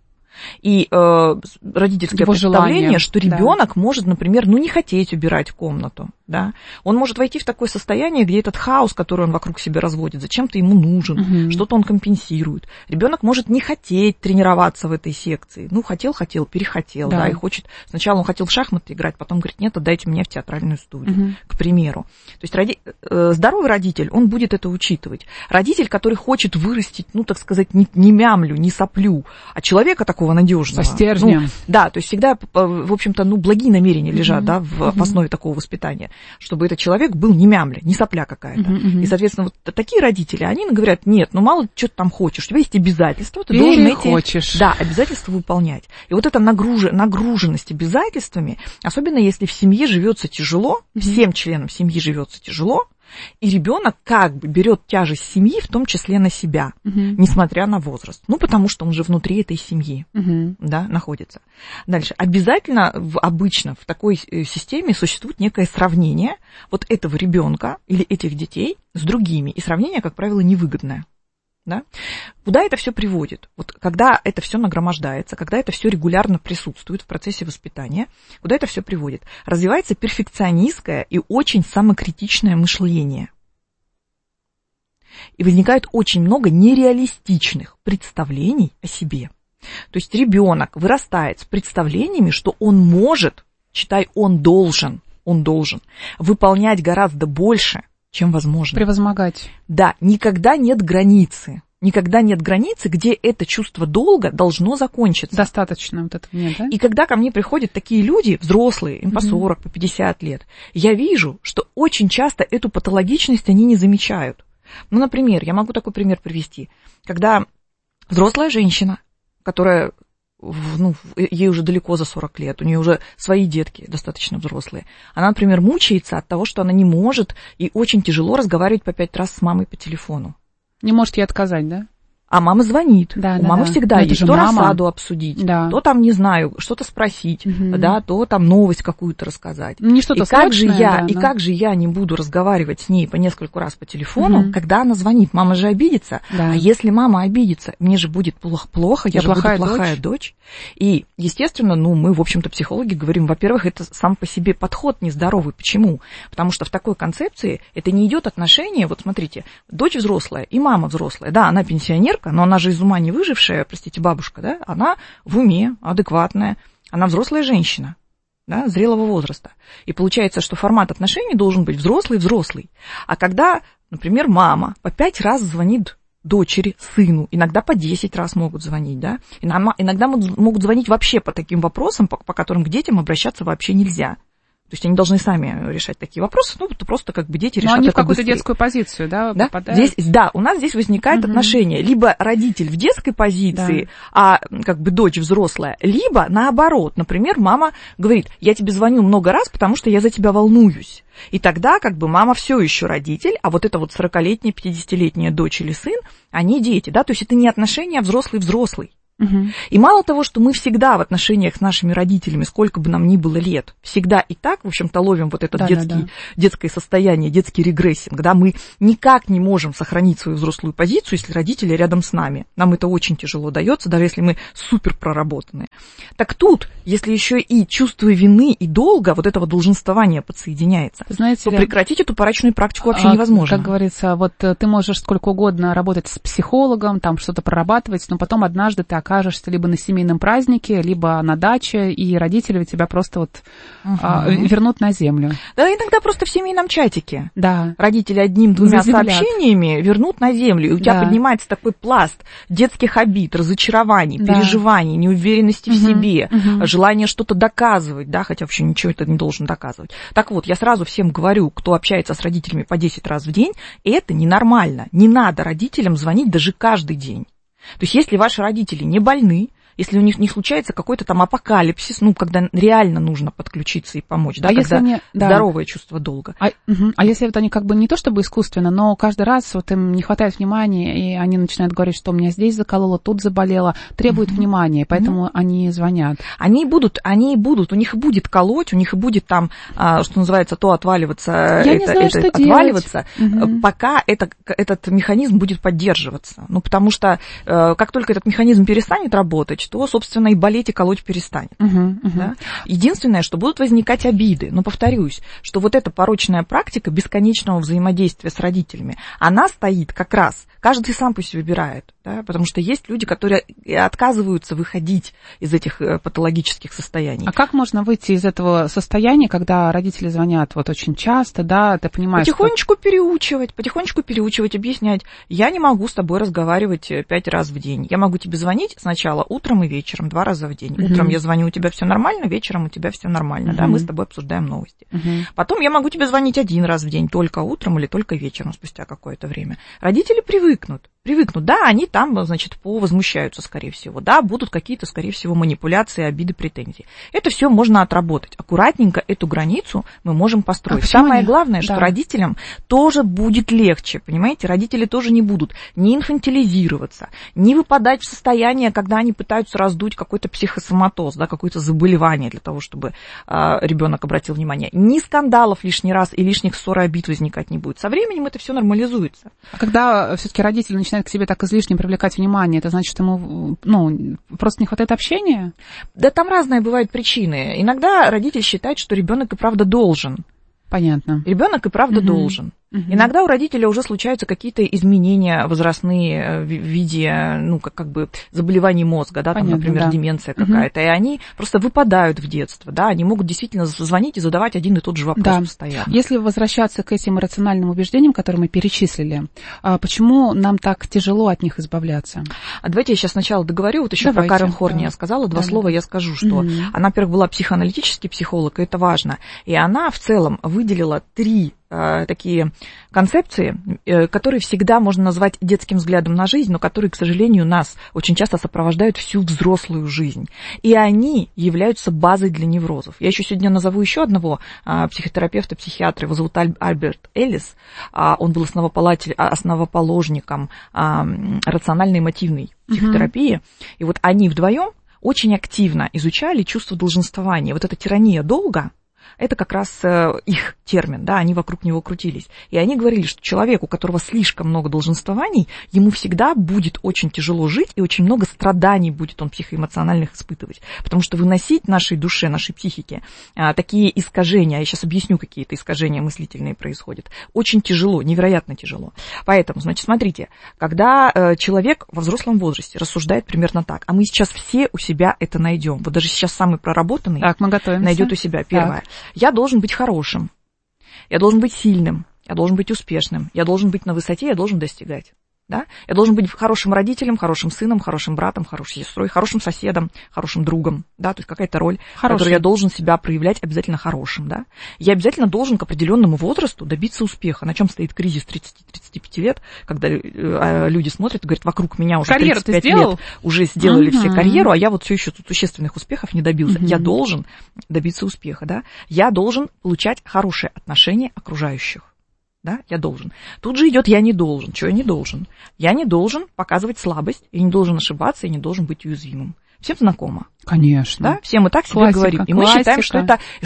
И родительское представление, что ребенок может, например, не хотеть убирать комнату. Да? Он может войти в такое состояние, где этот хаос, который он вокруг себя разводит, зачем-то ему нужен, что-то он компенсирует. Ребенок может не хотеть тренироваться в этой секции. Хотел, перехотел, да, и хочет. Сначала он хотел в шахматы играть, потом говорит, нет, отдайте меня в театральную студию, к примеру. То есть здоровый родитель, он будет это учитывать. Родитель, который хочет вырастить, так сказать, не мямлю, не соплю, а человека такого надежного. Со стержнем. Да, то есть всегда, в общем-то, благие намерения лежат, да, в основе такого воспитания, чтобы этот человек был не мямля, не сопля какая-то. И, соответственно, вот такие родители, они говорят, нет, мало что ты там хочешь, у тебя есть обязательства, ты должен эти обязательства выполнять. И вот эта нагруженность обязательствами, особенно если в семье живется тяжело, всем членам семьи живется тяжело, и ребенок как бы берет тяжесть семьи, в том числе на себя, несмотря на возраст. Потому что он же внутри этой семьи да, находится. Дальше. Обязательно обычно в такой системе существует некое сравнение вот этого ребенка или этих детей с другими. И сравнение, как правило, невыгодное. Да? Куда это все приводит? Вот когда это все нагромождается, когда это все регулярно присутствует в процессе воспитания, куда это все приводит? Развивается перфекционистское и очень самокритичное мышление. И возникает очень много нереалистичных представлений о себе. То есть ребенок вырастает с представлениями, что он может, считай, он должен выполнять гораздо больше, чем возможно. Превозмогать. Да, никогда нет границы. Никогда нет границы, где это чувство долга должно закончиться. Достаточно вот этого нет, да? И когда ко мне приходят такие люди, взрослые, им по 40, по 50 лет, я вижу, что очень часто эту патологичность они не замечают. Например, я могу такой пример привести. Когда взрослая женщина, которая ей уже далеко за 40 лет, у нее уже свои детки достаточно взрослые. Она, например, мучается от того, что она не может и очень тяжело разговаривать по 5 раз с мамой по телефону. Не может ей отказать, да? А мама звонит. Да, у мамы всегда есть то рассаду обсудить, то там, не знаю, что-то спросить, да, то там новость какую-то рассказать. Не что-то срочное, как же я не буду разговаривать с ней по нескольку раз по телефону, когда она звонит? Мама же обидится. Да. А если мама обидится, мне же будет плохо, я же буду плохая дочь. И, естественно, мы, в общем-то, психологи говорим, во-первых, это сам по себе подход нездоровый. Почему? Потому что в такой концепции это не идет отношение, вот смотрите, дочь взрослая и мама взрослая, да, она пенсионерка, но она же из ума не выжившая, простите, бабушка, да, она в уме, адекватная, она взрослая женщина, да, зрелого возраста. И получается, что формат отношений должен быть взрослый-взрослый. А когда, например, мама по 5 раз звонит дочери, сыну, иногда по 10 раз могут звонить, да, иногда могут звонить вообще по таким вопросам, по которым к детям обращаться вообще нельзя. То есть они должны сами решать такие вопросы, просто как бы дети решат. Но они это в какую-то быстрее. Детскую позицию, да, попадают? У нас здесь возникает отношение. Либо родитель в детской позиции, а как бы дочь взрослая, либо наоборот. Например, мама говорит, я тебе звоню много раз, потому что я за тебя волнуюсь. И тогда как бы мама все еще родитель, а вот эта вот 40-летняя, 50-летняя дочь или сын, они дети, да, то есть это не отношения, а взрослый-взрослый. И мало того, что мы всегда в отношениях с нашими родителями, сколько бы нам ни было лет, всегда и так, в общем-то, ловим вот это детское состояние, детский регрессинг, да, мы никак не можем сохранить свою взрослую позицию, если родители рядом с нами. Нам это очень тяжело дается, даже если мы супер проработанные. Так тут, если еще и чувство вины и долга, вот этого долженствования подсоединяется, знаете, то прекратить эту порочную практику вообще невозможно. Как говорится, вот ты можешь сколько угодно работать с психологом, там что-то прорабатывать, но потом однажды ты окажешься либо на семейном празднике, либо на даче, и родители тебя просто вернут на землю. Да, иногда просто в семейном чатике. Да. Родители одним-двумя сообщениями вернут на землю, и у тебя поднимается такой пласт детских обид, разочарований, переживаний, неуверенности в себе, желания что-то доказывать, да, хотя вообще ничего это не должен доказывать. Так вот, я сразу всем говорю, кто общается с родителями по 10 раз в день, это ненормально. Не надо родителям звонить даже каждый день. То есть, если ваши родители не больны, если у них не случается какой-то там апокалипсис, когда реально нужно подключиться и помочь, да, когда здоровое чувство долга. А если вот они как бы не то чтобы искусственно, но каждый раз вот им не хватает внимания, и они начинают говорить, что у меня здесь закололо, тут заболело, требуют внимания, поэтому они звонят. Они будут, у них и будет колоть, у них и будет там, что называется, то отваливаться, отваливаться, пока этот механизм будет поддерживаться. Потому что как только этот механизм перестанет работать, то, собственно, и болеть, и колоть перестанет. Да? Единственное, что будут возникать обиды. Но повторюсь, что вот эта порочная практика бесконечного взаимодействия с родителями, она стоит как раз, каждый сам пусть выбирает, да? Потому что есть люди, которые отказываются выходить из этих патологических состояний. А как можно выйти из этого состояния, когда родители звонят вот очень часто, да, ты понимаешь? Потихонечку переучивать, объяснять. Я не могу с тобой разговаривать 5 раз в день. Я могу тебе звонить сначала утром и вечером, 2 раза в день. Утром я звоню, у тебя все нормально, вечером у тебя все нормально, да, мы с тобой обсуждаем новости. Потом я могу тебе звонить 1 раз в день, только утром или только вечером, спустя какое-то время. Родители привыкнут, да, они там, значит, повозмущаются, скорее всего, да, будут какие-то, скорее всего, манипуляции, обиды, претензии. Это все можно отработать. Аккуратненько эту границу мы можем построить. Самое главное, что родителям тоже будет легче, понимаете, родители тоже не будут не инфантилизироваться, не выпадать в состояние, когда они пытаются раздуть какой-то психосоматоз, да, какое-то заболевание для того, чтобы ребенок обратил внимание. Ни скандалов лишний раз и лишних ссор и обид возникать не будет. Со временем это все нормализуется. А когда все-таки родители начинают к себе так излишне привлекать внимание, это значит, что ему просто не хватает общения? Да там разные бывают причины. Иногда родитель считает, что ребенок и правда должен. Понятно. Ребенок и правда должен. Иногда у родителя уже случаются какие-то изменения возрастные в виде, как бы заболеваний мозга, да, там, например, деменция какая-то, и они просто выпадают в детство, да, они могут действительно звонить и задавать один и тот же вопрос постоянно. Если возвращаться к этим иррациональным убеждениям, которые мы перечислили, почему нам так тяжело от них избавляться? Давайте я сейчас сначала договорю, вот еще про Карен Хорни я сказала, 2 слова я скажу, что она, во-первых, была психоаналитический психолог, и это важно, и она в целом выделила 3 такие концепции, которые всегда можно назвать детским взглядом на жизнь, но которые, к сожалению, нас очень часто сопровождают всю взрослую жизнь. И они являются базой для неврозов. Я еще сегодня назову еще одного психотерапевта, психиатра, его зовут Альберт Эллис. Он был основоположником рационально-эмотивной психотерапии. И вот они вдвоем очень активно изучали чувство долженствования. Вот эта тирания долга, это как раз их термин, да, они вокруг него крутились. И они говорили, что человек, у которого слишком много долженствований, ему всегда будет очень тяжело жить, и очень много страданий будет он психоэмоциональных испытывать. Потому что выносить нашей душе, нашей психике такие искажения, я сейчас объясню, какие это искажения мыслительные происходят, очень тяжело, невероятно тяжело. Поэтому, значит, смотрите, когда человек во взрослом возрасте рассуждает примерно так, а мы сейчас все у себя это найдем. Вот даже сейчас самый проработанный найдет у себя первое. Так. Я должен быть хорошим, я должен быть сильным, я должен быть успешным, я должен быть на высоте, я должен достигать. Да? Я должен быть хорошим родителем, хорошим сыном, хорошим братом, хорошей сестрой, хорошим соседом, хорошим другом. Да? То есть какая-то роль, которую я должен себя проявлять обязательно хорошим. Да? Я обязательно должен к определенному возрасту добиться успеха. На чем стоит кризис 30-35 лет, когда люди смотрят и говорят, вокруг меня уже 35 лет уже сделали все карьеру, а я вот все еще тут существенных успехов не добился. Я должен добиться успеха. Да? Я должен получать хорошие отношения окружающих. Да, я должен. Тут же идет я не должен. Что я не должен? Я не должен показывать слабость, я не должен ошибаться, я не должен быть уязвимым. Всем знакомо. Конечно. Да? Все мы так себе говорим. И мы считаем, что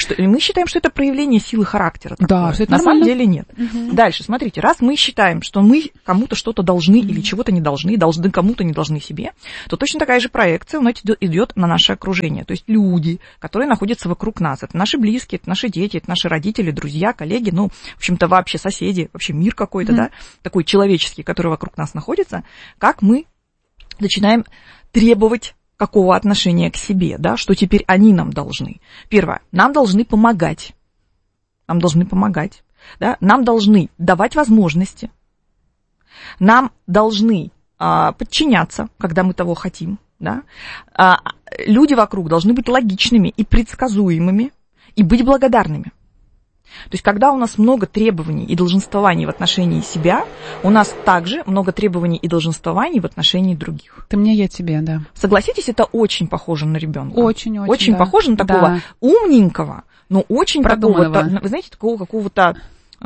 это проявление силы характера. Да, что это на нормально. самом деле нет. Дальше, смотрите, раз мы считаем, что мы кому-то что-то должны или чего-то не должны кому-то, не должны себе, то точно такая же проекция у нас идет на наше окружение. То есть люди, которые находятся вокруг нас. Это наши близкие, это наши дети, это наши родители, друзья, коллеги, ну, в общем-то, вообще соседи, вообще мир какой-то, да, такой человеческий, который вокруг нас находится, как мы начинаем требовать какого отношения к себе, да, что теперь они нам должны. Первое, нам должны помогать. Нам должны помогать. Да? Нам должны давать возможности. Нам должны подчиняться, когда мы того хотим. Да? Люди вокруг должны быть логичными и предсказуемыми, и быть благодарными. То есть, когда у нас много требований и долженствований в отношении себя, у нас также много требований и долженствований в отношении других. Ты мне, я тебе, да. Согласитесь, это очень похоже на ребенка. Очень да. Похоже на такого умненького, но очень продуманного. Такого, вы знаете, такого какого-то,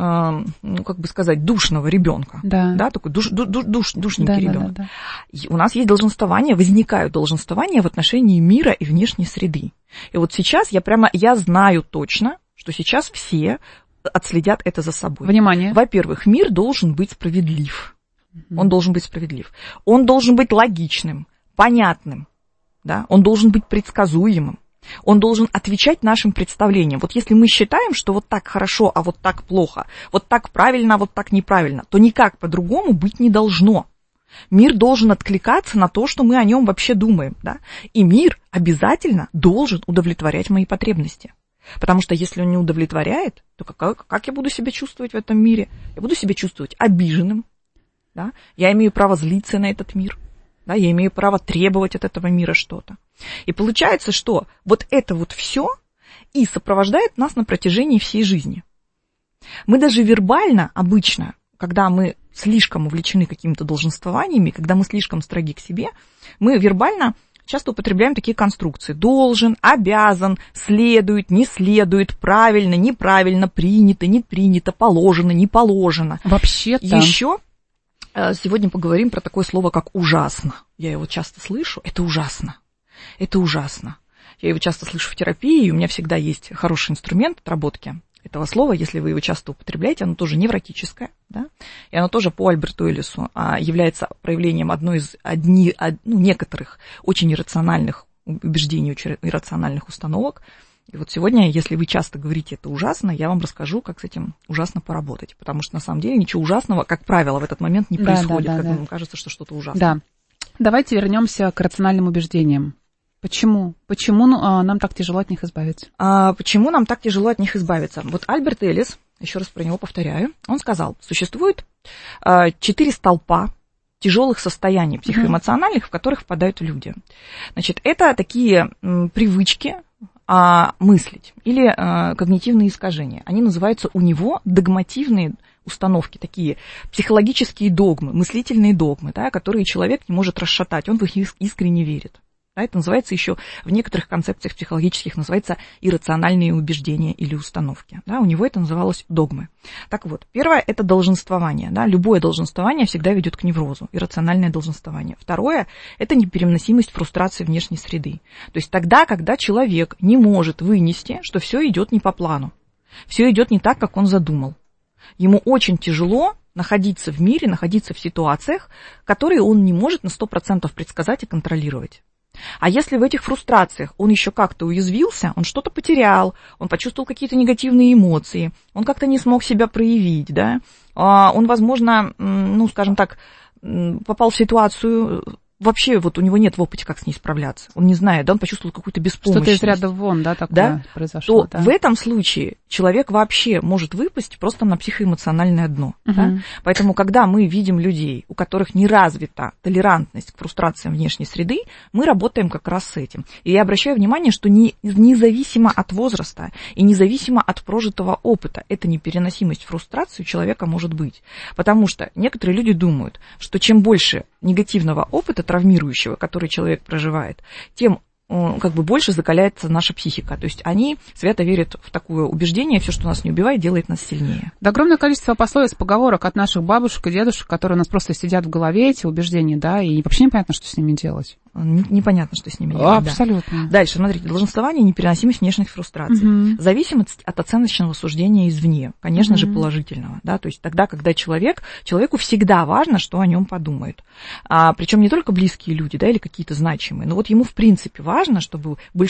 ну, как бы сказать, душного ребенка. Да. Такой душненький ребенок. Да. У нас есть долженствования, возникают долженствования в отношении мира и внешней среды. И вот сейчас я знаю точно, что сейчас все отследят это за собой. Внимание. Во-первых, мир должен быть справедлив. Он должен быть справедлив. Он должен быть логичным, понятным. Да? Он должен быть предсказуемым. Он должен отвечать нашим представлениям. Вот если мы считаем, что вот так хорошо, а вот так плохо, вот так правильно, а вот так неправильно, то никак по-другому быть не должно. Мир должен откликаться на то, что мы о нем вообще думаем. Да? И мир обязательно должен удовлетворять мои потребности. Потому что если он не удовлетворяет, то как я буду себя чувствовать в этом мире? Я буду себя чувствовать обиженным. Да? Я имею право злиться на этот мир. Да? Я имею право требовать от этого мира что-то. И получается, что вот это вот все и сопровождает нас на протяжении всей жизни. Мы даже вербально обычно, когда мы слишком увлечены какими-то долженствованиями, когда мы слишком строги к себе, мы вербально часто употребляем такие конструкции. Должен, обязан, следует, не следует, правильно, неправильно, принято, не принято, положено, не положено. Вообще-то. Еще сегодня поговорим про такое слово, как ужасно. Я его часто слышу. Это ужасно. Это ужасно. Я его часто слышу в терапии, и у меня всегда есть хороший инструмент отработки этого слова, если вы его часто употребляете, оно тоже невротическое, да, и оно тоже по Альберту Эллису является проявлением некоторых очень иррациональных убеждений, очень иррациональных установок. И вот сегодня, если вы часто говорите «это ужасно», я вам расскажу, как с этим ужасно поработать, потому что на самом деле ничего ужасного, как правило, в этот момент не происходит, когда вам кажется, что что-то ужасное. Да. Давайте вернемся к рациональным убеждениям. Почему? Почему нам так тяжело от них избавиться? Почему нам так тяжело от них избавиться? Вот Альберт Эллис, еще раз про него повторяю, он сказал, существует 4 столпа тяжелых состояний психоэмоциональных, в которых впадают люди. Значит, это такие привычки, мыслить, или когнитивные искажения. Они называются у него догмативные установки, такие психологические догмы, мыслительные догмы, да, которые человек не может расшатать, он в них искренне верит. Да, это называется еще в некоторых концепциях психологических называется иррациональные убеждения или установки. Да, у него это называлось догмы. Так вот, первое – это долженствование. Да, любое долженствование всегда ведет к неврозу, иррациональное долженствование. Второе – это непереносимость фрустрации внешней среды. То есть тогда, когда человек не может вынести, что все идет не по плану, все идет не так, как он задумал. Ему очень тяжело находиться в мире, находиться в ситуациях, которые он не может на 100% предсказать и контролировать. А если в этих фрустрациях он еще как-то уязвился, он что-то потерял, он почувствовал какие-то негативные эмоции, он как-то не смог себя проявить, да, он, возможно, ну, скажем так, попал в ситуацию, вообще вот у него нет в опыте, как с ней справляться, он не знает, да, он почувствовал какую-то беспомощность. Что-то из ряда вон, да, такое произошло. То в этом случае человек вообще может выпасть просто на психоэмоциональное дно. Да? Поэтому, когда мы видим людей, у которых не развита толерантность к фрустрациям внешней среды, мы работаем как раз с этим. И я обращаю внимание, что независимо от возраста и независимо от прожитого опыта, эта непереносимость фрустрации у человека может быть. Потому что некоторые люди думают, что чем больше негативного опыта, травмирующего, который человек проживает, тем как бы больше закаляется наша психика. То есть они свято верят в такое убеждение, все, что нас не убивает, делает нас сильнее. Да, огромное количество пословиц, поговорок от наших бабушек и дедушек, которые у нас просто сидят в голове, эти убеждения, да, и вообще непонятно, что с ними делать. Непонятно, что с ними делать. Абсолютно. Да. Дальше, смотрите, долженствование и непереносимость внешних фрустраций. Зависимость от оценочного суждения извне, конечно же, положительного. Да? То есть тогда, когда человеку всегда важно, что о нем подумают. Причем не только близкие люди, да, или какие-то значимые, но вот ему в принципе важно, чтобы